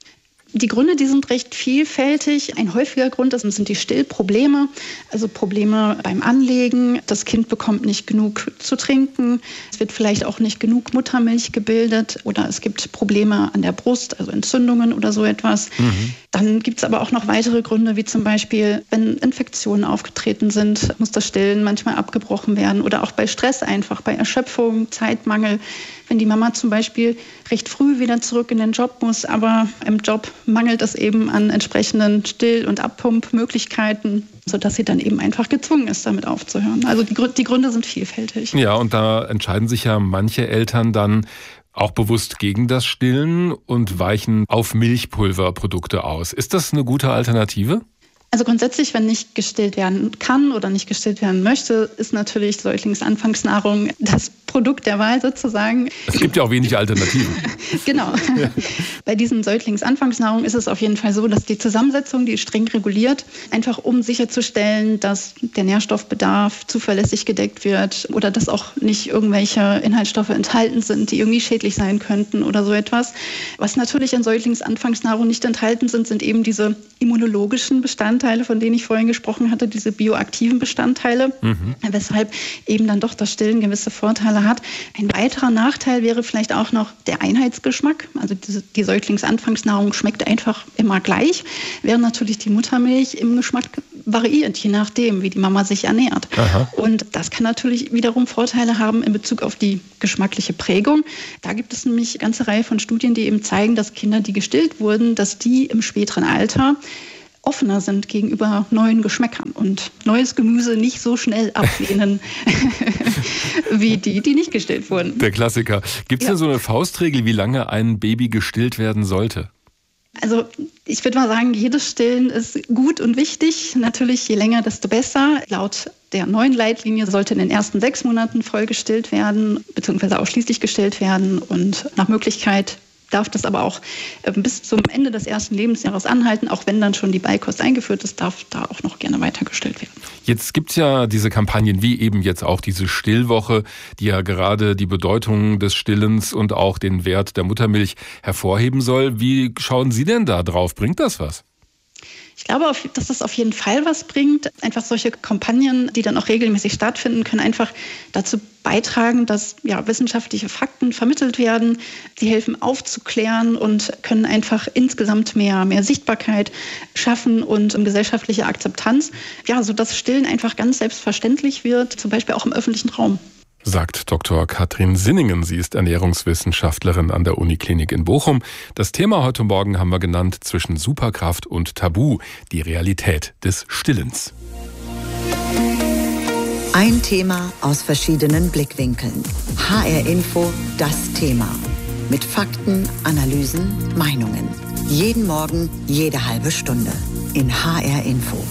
Die Gründe, die sind recht vielfältig. Ein häufiger Grund sind die Stillprobleme, also Probleme beim Anlegen. Das Kind bekommt nicht genug zu trinken. Es wird vielleicht auch nicht genug Muttermilch gebildet oder es gibt Probleme an der Brust, also Entzündungen oder so etwas. Dann gibt es aber auch noch weitere Gründe, wie zum Beispiel, wenn Infektionen aufgetreten sind, muss das Stillen manchmal abgebrochen werden oder auch bei Stress einfach, bei Erschöpfung, Zeitmangel. wenn die Mama zum Beispiel recht früh wieder zurück in den Job muss, aber im Job mangelt es eben an entsprechenden Still- und Abpumpmöglichkeiten, sodass sie dann eben einfach gezwungen ist, damit aufzuhören. Also die Gründe sind vielfältig. Ja, und da entscheiden sich ja manche Eltern dann auch bewusst gegen das Stillen und weichen auf Milchpulverprodukte aus. Ist das eine gute Alternative? Also grundsätzlich, wenn nicht gestillt werden kann oder nicht gestillt werden möchte, ist natürlich Säuglingsanfangsnahrung das Produkt der Wahl sozusagen. Es gibt ja auch wenig Alternativen. Genau. Ja. Bei diesen Säuglingsanfangsnahrung ist es auf jeden Fall so, dass die Zusammensetzung, die ist streng reguliert, einfach um sicherzustellen, dass der Nährstoffbedarf zuverlässig gedeckt wird oder dass auch nicht irgendwelche Inhaltsstoffe enthalten sind, die irgendwie schädlich sein könnten oder so etwas. Was natürlich in Säuglingsanfangsnahrung nicht enthalten sind eben diese immunologischen Bestandteile, von denen ich vorhin gesprochen hatte, diese bioaktiven Bestandteile, weshalb eben dann doch das Stillen gewisse Vorteile hat. Ein weiterer Nachteil wäre vielleicht auch noch der Einheitsgeschmack. Also die Säuglingsanfangsnahrung schmeckt einfach immer gleich, während natürlich die Muttermilch im Geschmack variiert, je nachdem, wie die Mama sich ernährt. Aha. Und das kann natürlich wiederum Vorteile haben in Bezug auf die geschmackliche Prägung. Da gibt es nämlich eine ganze Reihe von Studien, die eben zeigen, dass Kinder, die gestillt wurden, dass die im späteren Alter offener sind gegenüber neuen Geschmäckern und neues Gemüse nicht so schnell ablehnen wie die nicht gestillt wurden. Der Klassiker. Gibt es denn so eine Faustregel, wie lange ein Baby gestillt werden sollte? Also ich würde mal sagen, jedes Stillen ist gut und wichtig. Natürlich, je länger, desto besser. Laut der neuen Leitlinie sollte in den ersten 6 Monaten voll gestillt werden, beziehungsweise ausschließlich gestillt werden und nach Möglichkeit darf das aber auch bis zum Ende des ersten Lebensjahres anhalten, auch wenn dann schon die Beikost eingeführt ist, darf da auch noch gerne weiter gestillt werden. Jetzt gibt es ja diese Kampagnen, wie eben jetzt auch diese Stillwoche, die ja gerade die Bedeutung des Stillens und auch den Wert der Muttermilch hervorheben soll. Wie schauen Sie denn da drauf? Bringt das was? Ich glaube, dass das auf jeden Fall was bringt. Einfach solche Kampagnen, die dann auch regelmäßig stattfinden, können einfach dazu beitragen, dass wissenschaftliche Fakten vermittelt werden. Sie helfen aufzuklären und können einfach insgesamt mehr Sichtbarkeit schaffen und gesellschaftliche Akzeptanz, sodass Stillen einfach ganz selbstverständlich wird, zum Beispiel auch im öffentlichen Raum. Sagt Dr. Katrin Sinningen. Sie ist Ernährungswissenschaftlerin an der Uniklinik in Bochum. Das Thema heute Morgen haben wir genannt: zwischen Superkraft und Tabu, die Realität des Stillens. Ein Thema aus verschiedenen Blickwinkeln. HR Info, das Thema. Mit Fakten, Analysen, Meinungen. Jeden Morgen, jede halbe Stunde. In HR Info.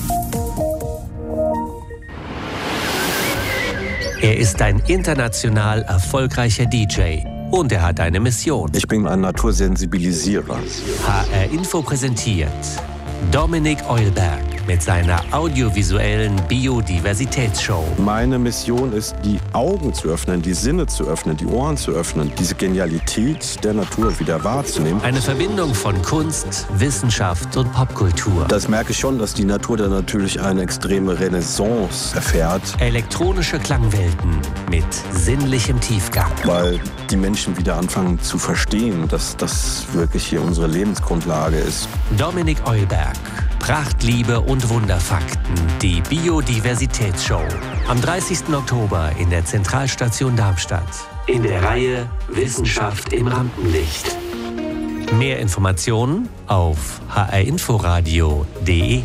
Er ist ein international erfolgreicher DJ und er hat eine Mission. Ich bin ein Natursensibilisierer. HR Info präsentiert Dominik Eulberg mit seiner audiovisuellen Biodiversitätsshow. Meine Mission ist, die Augen zu öffnen, die Sinne zu öffnen, die Ohren zu öffnen, diese Genialität der Natur wieder wahrzunehmen. Eine Verbindung von Kunst, Wissenschaft und Popkultur. Das merke ich schon, dass die Natur da natürlich eine extreme Renaissance erfährt. Elektronische Klangwelten mit sinnlichem Tiefgang. Weil die Menschen wieder anfangen zu verstehen, dass das wirklich hier unsere Lebensgrundlage ist. Dominik Eulberg. Pracht, Liebe und Wunderfakten. Die Biodiversitätsshow. Am 30. Oktober in der Zentralstation Darmstadt. In der Reihe Wissenschaft im Rampenlicht. Mehr Informationen auf hrinforadio.de.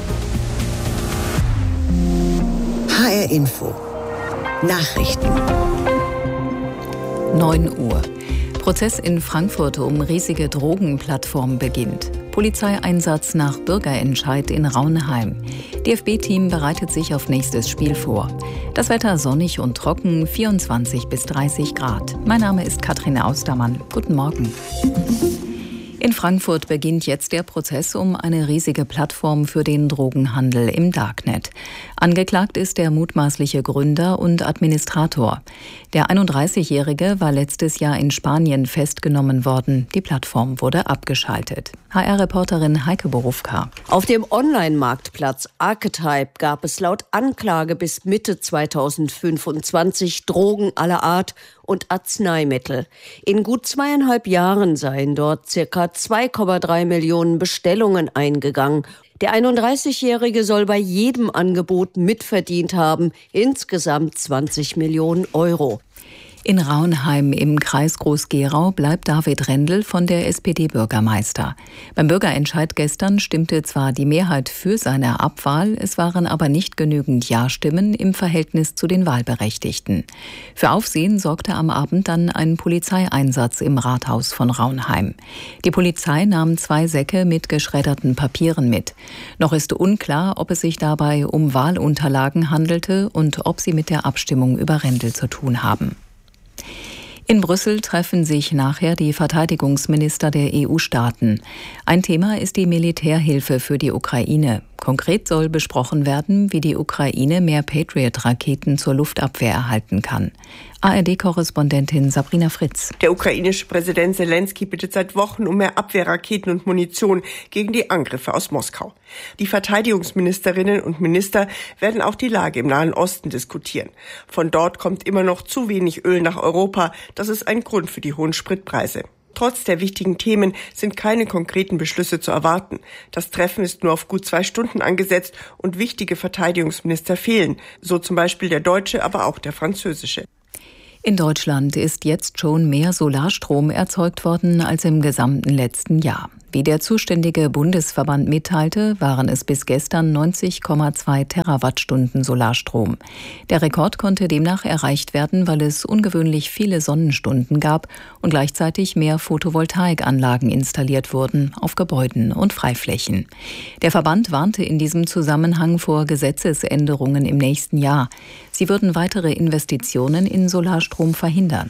HR Info. Nachrichten. 9 Uhr. Prozess in Frankfurt um riesige Drogenplattform beginnt. Polizeieinsatz nach Bürgerentscheid in Raunheim. DFB-Team bereitet sich auf nächstes Spiel vor. Das Wetter sonnig und trocken, 24 bis 30 Grad. Mein Name ist Katrin Austermann. Guten Morgen. In Frankfurt beginnt jetzt der Prozess um eine riesige Plattform für den Drogenhandel im Darknet. Angeklagt ist der mutmaßliche Gründer und Administrator. Der 31-Jährige war letztes Jahr in Spanien festgenommen worden. Die Plattform wurde abgeschaltet. HR-Reporterin Heike Borufka. Auf dem Online-Marktplatz Archetype gab es laut Anklage bis Mitte 2025 Drogen aller Art und Arzneimittel. In gut 2,5 Jahren seien dort ca. 2,3 Millionen Bestellungen eingegangen. Der 31-Jährige soll bei jedem Angebot mitverdient haben, insgesamt 20 Millionen Euro. In Raunheim im Kreis Groß-Gerau bleibt David Rendel von der SPD Bürgermeister. Beim Bürgerentscheid gestern stimmte zwar die Mehrheit für seine Abwahl, es waren aber nicht genügend Ja-Stimmen im Verhältnis zu den Wahlberechtigten. Für Aufsehen sorgte am Abend dann ein Polizeieinsatz im Rathaus von Raunheim. Die Polizei nahm 2 Säcke mit geschredderten Papieren mit. Noch ist unklar, ob es sich dabei um Wahlunterlagen handelte und ob sie mit der Abstimmung über Rendel zu tun haben. In Brüssel treffen sich nachher die Verteidigungsminister der EU-Staaten. Ein Thema ist die Militärhilfe für die Ukraine. Konkret soll besprochen werden, wie die Ukraine mehr Patriot-Raketen zur Luftabwehr erhalten kann. ARD-Korrespondentin Sabrina Fritz. Der ukrainische Präsident Zelensky bittet seit Wochen um mehr Abwehrraketen und Munition gegen die Angriffe aus Moskau. Die Verteidigungsministerinnen und Minister werden auch die Lage im Nahen Osten diskutieren. Von dort kommt immer noch zu wenig Öl nach Europa. Das ist ein Grund für die hohen Spritpreise. Trotz der wichtigen Themen sind keine konkreten Beschlüsse zu erwarten. Das Treffen ist nur auf gut 2 Stunden angesetzt und wichtige Verteidigungsminister fehlen. So zum Beispiel der deutsche, aber auch der französische. In Deutschland ist jetzt schon mehr Solarstrom erzeugt worden als im gesamten letzten Jahr. Wie der zuständige Bundesverband mitteilte, waren es bis gestern 90,2 Terawattstunden Solarstrom. Der Rekord konnte demnach erreicht werden, weil es ungewöhnlich viele Sonnenstunden gab und gleichzeitig mehr Photovoltaikanlagen installiert wurden auf Gebäuden und Freiflächen. Der Verband warnte in diesem Zusammenhang vor Gesetzesänderungen im nächsten Jahr. Sie würden weitere Investitionen in Solarstrom verhindern.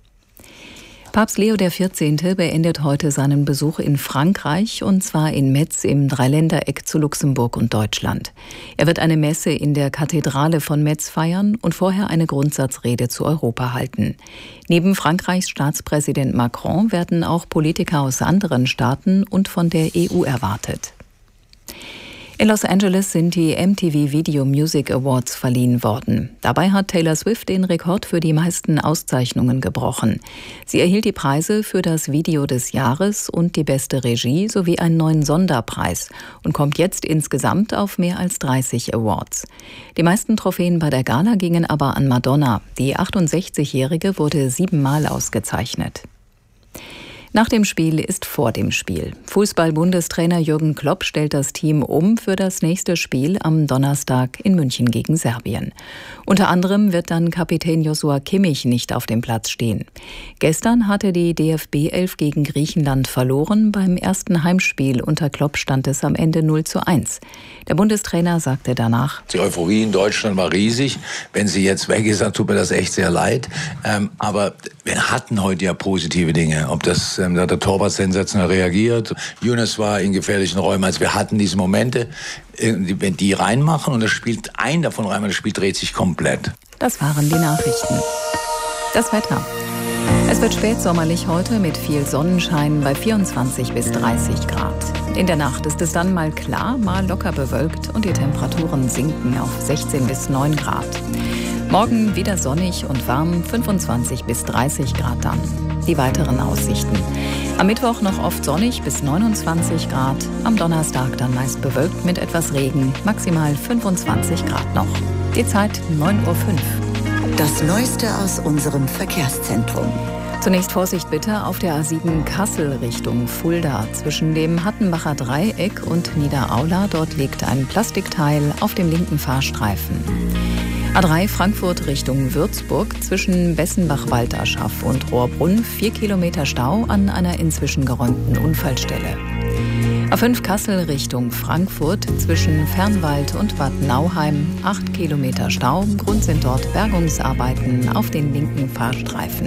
Papst Leo XIV. Beendet heute seinen Besuch in Frankreich, und zwar in Metz im Dreiländereck zu Luxemburg und Deutschland. Er wird eine Messe in der Kathedrale von Metz feiern und vorher eine Grundsatzrede zu Europa halten. Neben Frankreichs Staatspräsident Macron werden auch Politiker aus anderen Staaten und von der EU erwartet. In Los Angeles sind die MTV Video Music Awards verliehen worden. Dabei hat Taylor Swift den Rekord für die meisten Auszeichnungen gebrochen. Sie erhielt die Preise für das Video des Jahres und die beste Regie sowie einen neuen Sonderpreis und kommt jetzt insgesamt auf mehr als 30 Awards. Die meisten Trophäen bei der Gala gingen aber an Madonna. Die 68-Jährige wurde 7-mal ausgezeichnet. Nach dem Spiel ist vor dem Spiel. Fußball-Bundestrainer Jürgen Klopp stellt das Team um für das nächste Spiel am Donnerstag in München gegen Serbien. Unter anderem wird dann Kapitän Joshua Kimmich nicht auf dem Platz stehen. Gestern hatte die DFB-11 gegen Griechenland verloren. Beim ersten Heimspiel unter Klopp stand es am Ende 0:1. Der Bundestrainer sagte danach: Die Euphorie in Deutschland war riesig. Wenn sie jetzt weg ist, dann tut mir das echt sehr leid. Aber wir hatten heute ja positive Dinge. Ob das da hat der Torwart sensationell reagiert. Younes war in gefährlichen Räumen. Also wir hatten diese Momente, wenn die reinmachen und ein davon reinmacht, das Spiel dreht sich komplett. Das waren die Nachrichten. Das Wetter. Es wird spätsommerlich heute mit viel Sonnenschein bei 24 bis 30 Grad. In der Nacht ist es dann mal klar, mal locker bewölkt und die Temperaturen sinken auf 16 bis 9 Grad. Morgen wieder sonnig und warm, 25 bis 30 Grad dann. Die weiteren Aussichten. Am Mittwoch noch oft sonnig bis 29 Grad. Am Donnerstag dann meist bewölkt mit etwas Regen, maximal 25 Grad noch. Die Zeit 9:05 Uhr. Das Neueste aus unserem Verkehrszentrum. Zunächst Vorsicht bitte auf der A7 Kassel Richtung Fulda. Zwischen dem Hattenbacher Dreieck und Niederaula. Dort liegt ein Plastikteil auf dem linken Fahrstreifen. A3 Frankfurt Richtung Würzburg zwischen Bessenbach-Walterschaff und Rohrbrunn 4 Kilometer Stau an einer inzwischen geräumten Unfallstelle. A5 Kassel Richtung Frankfurt zwischen Fernwald und Bad Nauheim 8 Kilometer Stau. Grund sind dort Bergungsarbeiten auf den linken Fahrstreifen.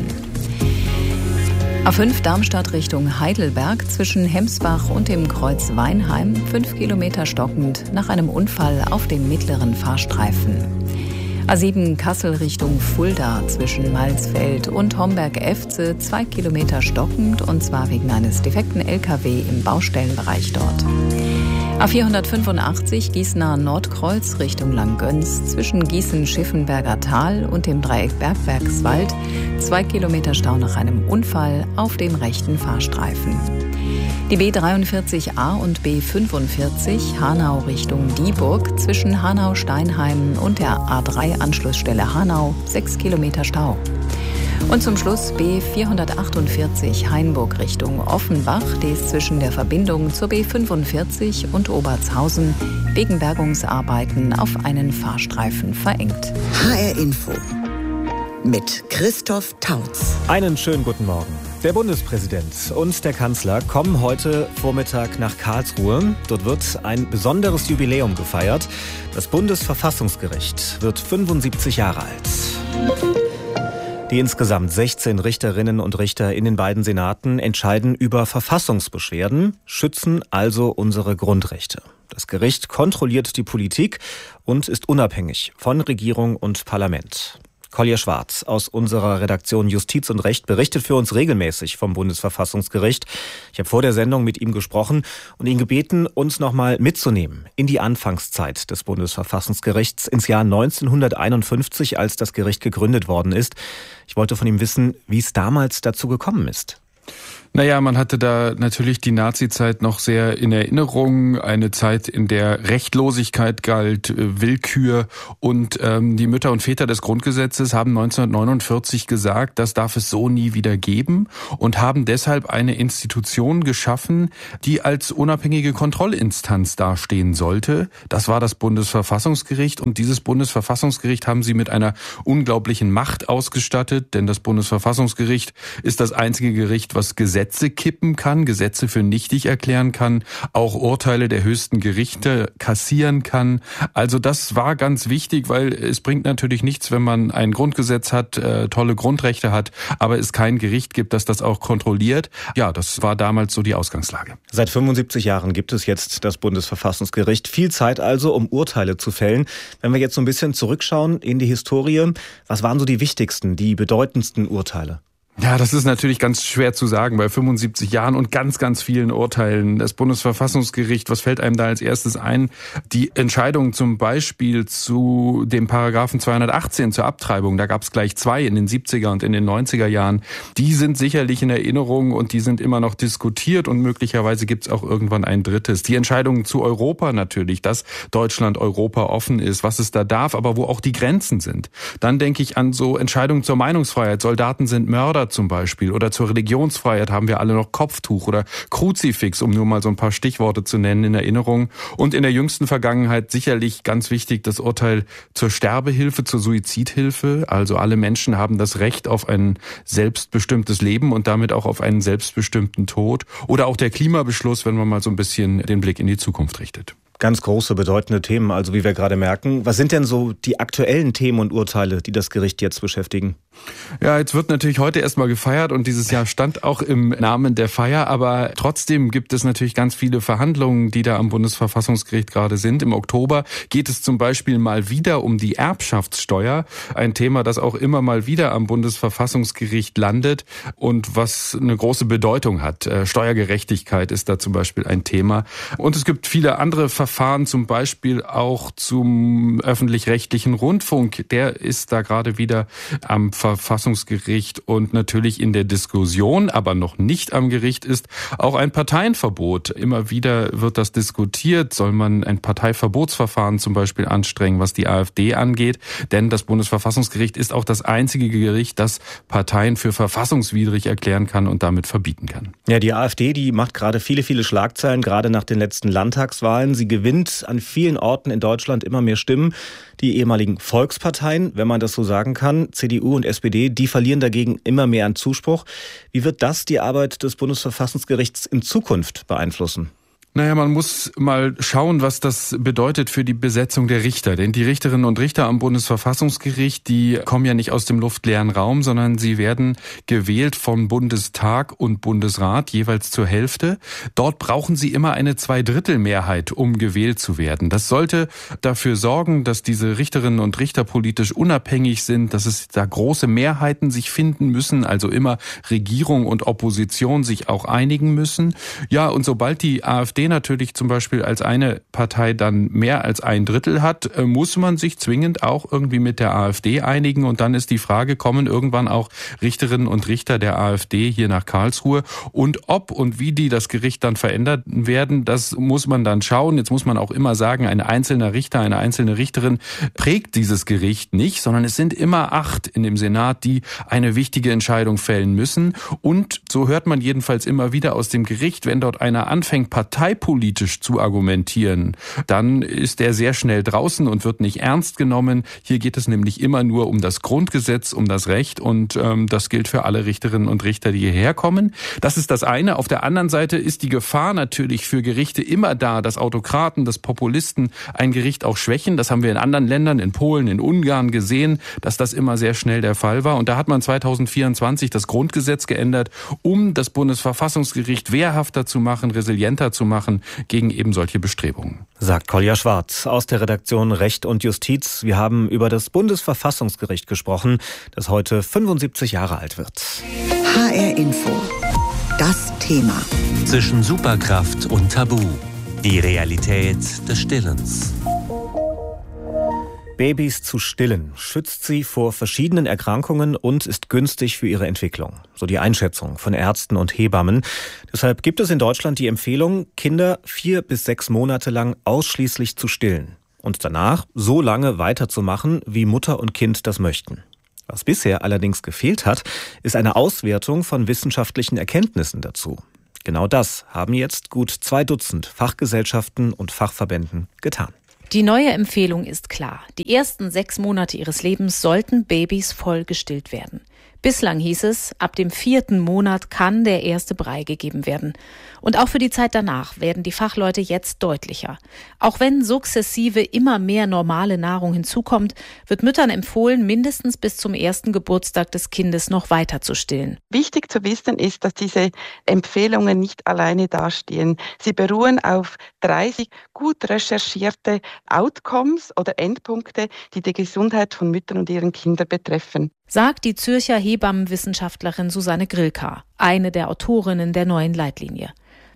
A5 Darmstadt Richtung Heidelberg zwischen Hemsbach und dem Kreuz Weinheim 5 Kilometer stockend nach einem Unfall auf dem mittleren Fahrstreifen. A7 Kassel Richtung Fulda zwischen Malsfeld und Homberg-Efze 2 Kilometer stockend, und zwar wegen eines defekten LKW im Baustellenbereich dort. A485 Gießener Nordkreuz Richtung Langgöns zwischen Gießen-Schiffenberger Tal und dem Dreieck Bergwerkswald 2 Kilometer Stau nach einem Unfall auf dem rechten Fahrstreifen. Die B43a und B45 Hanau Richtung Dieburg zwischen Hanau-Steinheim und der A3-Anschlussstelle Hanau 6 Kilometer Stau. Und zum Schluss B448 Hainburg Richtung Offenbach. Die ist zwischen der Verbindung zur B45 und Obertshausen wegen Bergungsarbeiten auf einen Fahrstreifen verengt. HR Info mit Christoph Tautz. Einen schönen guten Morgen. Der Bundespräsident und der Kanzler kommen heute Vormittag nach Karlsruhe. Dort wird ein besonderes Jubiläum gefeiert. Das Bundesverfassungsgericht wird 75 Jahre alt. Die insgesamt 16 Richterinnen und Richter in den beiden Senaten entscheiden über Verfassungsbeschwerden, schützen also unsere Grundrechte. Das Gericht kontrolliert die Politik und ist unabhängig von Regierung und Parlament. Kolja Schwarz aus unserer Redaktion Justiz und Recht berichtet für uns regelmäßig vom Bundesverfassungsgericht. Ich habe vor der Sendung mit ihm gesprochen und ihn gebeten, uns nochmal mitzunehmen in die Anfangszeit des Bundesverfassungsgerichts, ins Jahr 1951, als das Gericht gegründet worden ist. Ich wollte von ihm wissen, wie es damals dazu gekommen ist. Naja, man hatte da natürlich die Nazizeit noch sehr in Erinnerung. Eine Zeit, in der Rechtlosigkeit galt, Willkür. Und die Mütter und Väter des Grundgesetzes haben 1949 gesagt, das darf es so nie wieder geben. Und haben deshalb eine Institution geschaffen, die als unabhängige Kontrollinstanz dastehen sollte. Das war das Bundesverfassungsgericht. Und dieses Bundesverfassungsgericht haben sie mit einer unglaublichen Macht ausgestattet. Denn das Bundesverfassungsgericht ist das einzige Gericht, was Gesetze kippen kann, Gesetze für nichtig erklären kann, auch Urteile der höchsten Gerichte kassieren kann. Also das war ganz wichtig, weil es bringt natürlich nichts, wenn man ein Grundgesetz hat, tolle Grundrechte hat, aber es kein Gericht gibt, das das auch kontrolliert. Ja, das war damals so die Ausgangslage. Seit 75 Jahren gibt es jetzt das Bundesverfassungsgericht. Viel Zeit also, um Urteile zu fällen. Wenn wir jetzt so ein bisschen zurückschauen in die Historie, was waren so die wichtigsten, die bedeutendsten Urteile? Ja, das ist natürlich ganz schwer zu sagen bei 75 Jahren und ganz, ganz vielen Urteilen. Das Bundesverfassungsgericht, was fällt einem da als erstes ein? Die Entscheidung zum Beispiel zu dem Paragraphen 218 zur Abtreibung, da gab es gleich zwei in den 70er und in den 90er Jahren. Die sind sicherlich in Erinnerung und die sind immer noch diskutiert und möglicherweise gibt es auch irgendwann ein drittes. Die Entscheidung zu Europa natürlich, dass Deutschland Europa offen ist, was es da darf, aber wo auch die Grenzen sind. Dann denke ich an so Entscheidungen zur Meinungsfreiheit. Soldaten sind Mörder zum Beispiel. Oder zur Religionsfreiheit haben wir alle noch Kopftuch oder Kruzifix, um nur mal so ein paar Stichworte zu nennen in Erinnerung. Und in der jüngsten Vergangenheit sicherlich ganz wichtig das Urteil zur Sterbehilfe, zur Suizidhilfe. Also alle Menschen haben das Recht auf ein selbstbestimmtes Leben und damit auch auf einen selbstbestimmten Tod. Oder auch der Klimabeschluss, wenn man mal so ein bisschen den Blick in die Zukunft richtet. Ganz große, bedeutende Themen, also wie wir gerade merken. Was sind denn so die aktuellen Themen und Urteile, die das Gericht jetzt beschäftigen? Ja, jetzt wird natürlich heute erstmal gefeiert und dieses Jahr stand auch im Namen der Feier, aber trotzdem gibt es natürlich ganz viele Verhandlungen, die da am Bundesverfassungsgericht gerade sind. Im Oktober geht es zum Beispiel mal wieder um die Erbschaftssteuer, ein Thema, das auch immer mal wieder am Bundesverfassungsgericht landet und was eine große Bedeutung hat. Steuergerechtigkeit ist da zum Beispiel ein Thema. Und es gibt viele andere Verfahren, zum Beispiel auch zum öffentlich-rechtlichen Rundfunk. Der ist da gerade wieder am Verfassungsgericht und natürlich in der Diskussion, aber noch nicht am Gericht ist auch ein Parteienverbot. Immer wieder wird das diskutiert. Soll man ein Parteiverbotsverfahren zum Beispiel anstrengen, was die AfD angeht? Denn das Bundesverfassungsgericht ist auch das einzige Gericht, das Parteien für verfassungswidrig erklären kann und damit verbieten kann. Ja, die AfD, die macht gerade viele Schlagzeilen, gerade nach den letzten Landtagswahlen. Sie gewinnt an vielen Orten in Deutschland immer mehr Stimmen. Die ehemaligen Volksparteien, wenn man das so sagen kann, CDU und SPD, die verlieren dagegen immer mehr an Zuspruch. Wie wird das die Arbeit des Bundesverfassungsgerichts in Zukunft beeinflussen? Naja, man muss mal schauen, was das bedeutet für die Besetzung der Richter. Denn die Richterinnen und Richter am Bundesverfassungsgericht, die kommen ja nicht aus dem luftleeren Raum, sondern sie werden gewählt vom Bundestag und Bundesrat, jeweils zur Hälfte. Dort brauchen sie immer eine Zweidrittelmehrheit, um gewählt zu werden. Das sollte dafür sorgen, dass diese Richterinnen und Richter politisch unabhängig sind, dass es da große Mehrheiten sich finden müssen, also immer Regierung und Opposition sich auch einigen müssen. Ja, und sobald die AfD AfD natürlich zum Beispiel als eine Partei dann mehr als 1/3 hat, muss man sich zwingend auch irgendwie mit der AfD einigen. Und dann ist die Frage, kommen irgendwann auch Richterinnen und Richter der AfD hier nach Karlsruhe? Und ob und wie die das Gericht dann verändern werden, das muss man dann schauen. Jetzt muss man auch immer sagen, ein einzelner Richter, eine einzelne Richterin prägt dieses Gericht nicht, sondern es sind immer 8 in dem Senat, die eine wichtige Entscheidung fällen müssen. Und so hört man jedenfalls immer wieder aus dem Gericht, wenn dort einer anfängt, parteipolitisch zu argumentieren, dann ist er sehr schnell draußen und wird nicht ernst genommen. Hier geht es nämlich immer nur um das Grundgesetz, um das Recht und das gilt für alle Richterinnen und Richter, die hierher kommen. Das ist das eine. Auf der anderen Seite ist die Gefahr natürlich für Gerichte immer da, dass Autokraten, dass Populisten ein Gericht auch schwächen. Das haben wir in anderen Ländern, in Polen, in Ungarn gesehen, dass das immer sehr schnell der Fall war. Und da hat man 2024 das Grundgesetz geändert, um das Bundesverfassungsgericht wehrhafter zu machen, resilienter zu machen gegen eben solche Bestrebungen. Sagt Kolja Schwarz aus der Redaktion Recht und Justiz. Wir haben über das Bundesverfassungsgericht gesprochen, das heute 75 Jahre alt wird. HR Info. Das Thema. Zwischen Superkraft und Tabu. Die Realität des Stillens. Babys zu stillen schützt sie vor verschiedenen Erkrankungen und ist günstig für ihre Entwicklung. So die Einschätzung von Ärzten und Hebammen. Deshalb gibt es in Deutschland die Empfehlung, Kinder 4 bis 6 Monate lang ausschließlich zu stillen. Und danach so lange weiterzumachen, wie Mutter und Kind das möchten. Was bisher allerdings gefehlt hat, ist eine Auswertung von wissenschaftlichen Erkenntnissen dazu. Genau das haben jetzt gut 2 Dutzend Fachgesellschaften und Fachverbänden getan. Die neue Empfehlung ist klar. Die ersten 6 Monate ihres Lebens sollten Babys voll gestillt werden. Bislang hieß es, ab dem 4. Monat kann der erste Brei gegeben werden. Und auch für die Zeit danach werden die Fachleute jetzt deutlicher. Auch wenn sukzessive immer mehr normale Nahrung hinzukommt, wird Müttern empfohlen, mindestens bis zum 1. Geburtstag des Kindes noch weiter zu stillen. Wichtig zu wissen ist, dass diese Empfehlungen nicht alleine dastehen. Sie beruhen auf 30 gut recherchierte Outcomes oder Endpunkte, die die Gesundheit von Müttern und ihren Kindern betreffen. Sagt die Zürcher Hebammenwissenschaftlerin Susanne Grillkar, eine der Autorinnen der neuen Leitlinie.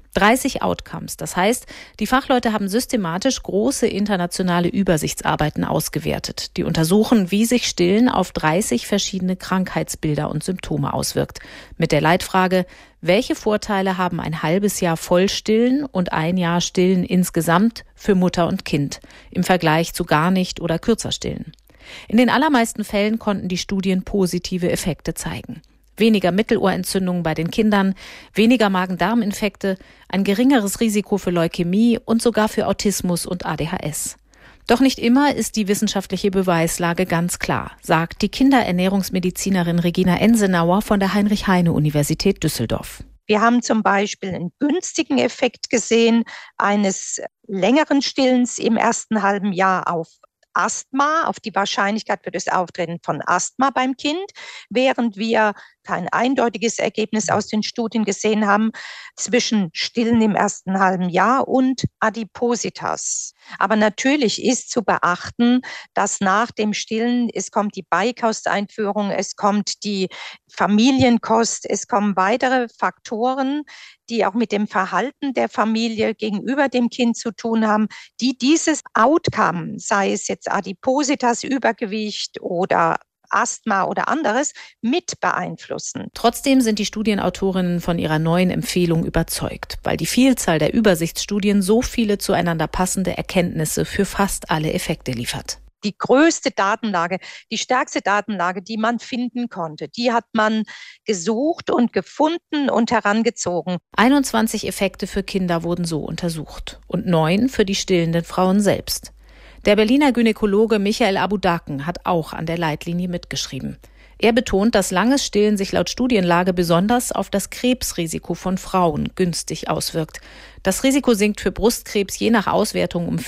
30 Outcomes, das heißt, die Fachleute haben systematisch große internationale Übersichtsarbeiten ausgewertet, die untersuchen, wie sich Stillen auf 30 verschiedene Krankheitsbilder und Symptome auswirkt. Mit der Leitfrage, welche Vorteile haben ein halbes Jahr Vollstillen und 1 Jahr Stillen insgesamt für Mutter und Kind im Vergleich zu gar nicht oder kürzer Stillen? In den allermeisten Fällen konnten die Studien positive Effekte zeigen. Weniger Mittelohrentzündungen bei den Kindern, weniger Magen-Darm-Infekte, ein geringeres Risiko für Leukämie und sogar für Autismus und ADHS. Doch nicht immer ist die wissenschaftliche Beweislage ganz klar, sagt die Kinderernährungsmedizinerin Regina Ensenauer von der Heinrich-Heine-Universität Düsseldorf. Wir haben zum Beispiel einen günstigen Effekt gesehen eines längeren Stillens im ersten halben Jahr auf Asthma, auf die Wahrscheinlichkeit für das Auftreten von Asthma beim Kind, während wir kein eindeutiges Ergebnis aus den Studien gesehen haben zwischen Stillen im ersten halben Jahr und Adipositas. Aber natürlich ist zu beachten, dass nach dem Stillen, es kommt die Beikosteinführung, es kommt die Familienkost, es kommen weitere Faktoren, die auch mit dem Verhalten der Familie gegenüber dem Kind zu tun haben, die dieses Outcome, sei es jetzt Adipositas, Übergewicht oder Asthma oder anderes, mit beeinflussen. Trotzdem sind die Studienautorinnen von ihrer neuen Empfehlung überzeugt, weil die Vielzahl der Übersichtsstudien so viele zueinander passende Erkenntnisse für fast alle Effekte liefert. Die größte Datenlage, die stärkste Datenlage, die man finden konnte, die hat man gesucht und gefunden und herangezogen. 21 Effekte für Kinder wurden so untersucht und 9 für die stillenden Frauen selbst. Der Berliner Gynäkologe Michael Abudaken hat auch an der Leitlinie mitgeschrieben. Er betont, dass langes Stillen sich laut Studienlage besonders auf das Krebsrisiko von Frauen günstig auswirkt. Das Risiko sinkt für Brustkrebs je nach Auswertung um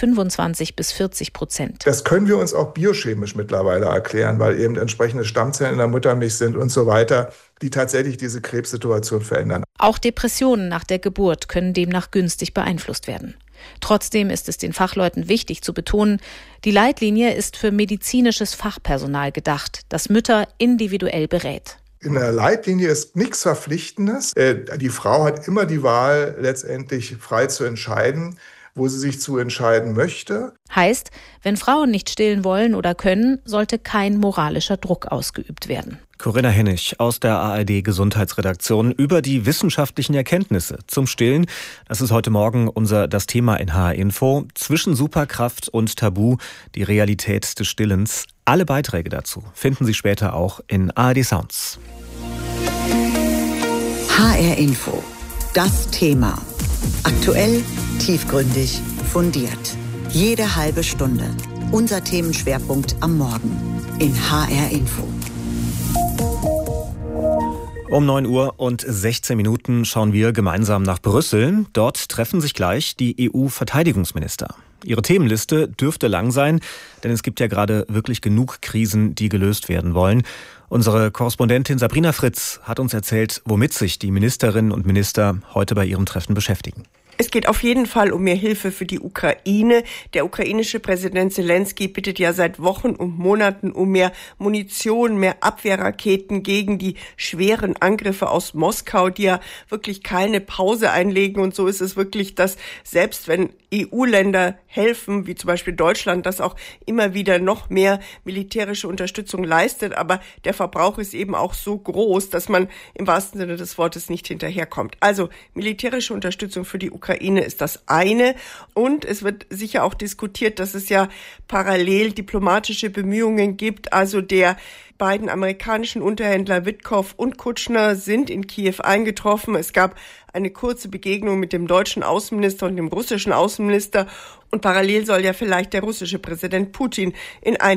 25-40%. Das können wir uns auch biochemisch mittlerweile erklären, weil eben entsprechende Stammzellen in der Muttermilch sind und so weiter, die tatsächlich diese Krebssituation verändern. Auch Depressionen nach der Geburt können demnach günstig beeinflusst werden. Trotzdem ist es den Fachleuten wichtig zu betonen, die Leitlinie ist für medizinisches Fachpersonal gedacht, das Mütter individuell berät. In der Leitlinie ist nichts Verpflichtendes. Die Frau hat immer die Wahl, letztendlich frei zu entscheiden, wo sie sich zu entscheiden möchte. Heißt, wenn Frauen nicht stillen wollen oder können, sollte kein moralischer Druck ausgeübt werden. Corinna Hennig aus der ARD Gesundheitsredaktion über die wissenschaftlichen Erkenntnisse zum Stillen. Das ist heute Morgen das Thema in HR Info. Zwischen Superkraft und Tabu, die Realität des Stillens. Alle Beiträge dazu finden Sie später auch in ARD Sounds. HR Info. Das Thema. Aktuell, tiefgründig, fundiert. Jede halbe Stunde. Unser Themenschwerpunkt am Morgen in HR Info. Um 9 Uhr und 16 Minuten schauen wir gemeinsam nach Brüssel. Dort treffen sich gleich die EU-Verteidigungsminister. Ihre Themenliste dürfte lang sein, denn es gibt ja gerade wirklich genug Krisen, die gelöst werden wollen. Unsere Korrespondentin Sabrina Fritz hat uns erzählt, womit sich die Ministerinnen und Minister heute bei ihrem Treffen beschäftigen. Es geht auf jeden Fall um mehr Hilfe für die Ukraine. Der ukrainische Präsident Zelensky bittet ja seit Wochen und Monaten um mehr Munition, mehr Abwehrraketen gegen die schweren Angriffe aus Moskau, die ja wirklich keine Pause einlegen. Und so ist es wirklich, dass selbst wenn EU-Länder helfen, wie zum Beispiel Deutschland, das auch immer wieder noch mehr militärische Unterstützung leistet, aber der Verbrauch ist eben auch so groß, dass man im wahrsten Sinne des Wortes nicht hinterherkommt. Also militärische Unterstützung für die Ukraine ist das eine, und es wird sicher auch diskutiert, dass es ja parallel diplomatische Bemühungen gibt. Also der beiden amerikanischen Unterhändler Witkoff und Kutschner sind in Kiew eingetroffen. Es gab eine kurze Begegnung mit dem deutschen Außenminister und dem russischen Außenminister, und parallel soll ja vielleicht der russische Präsident Putin in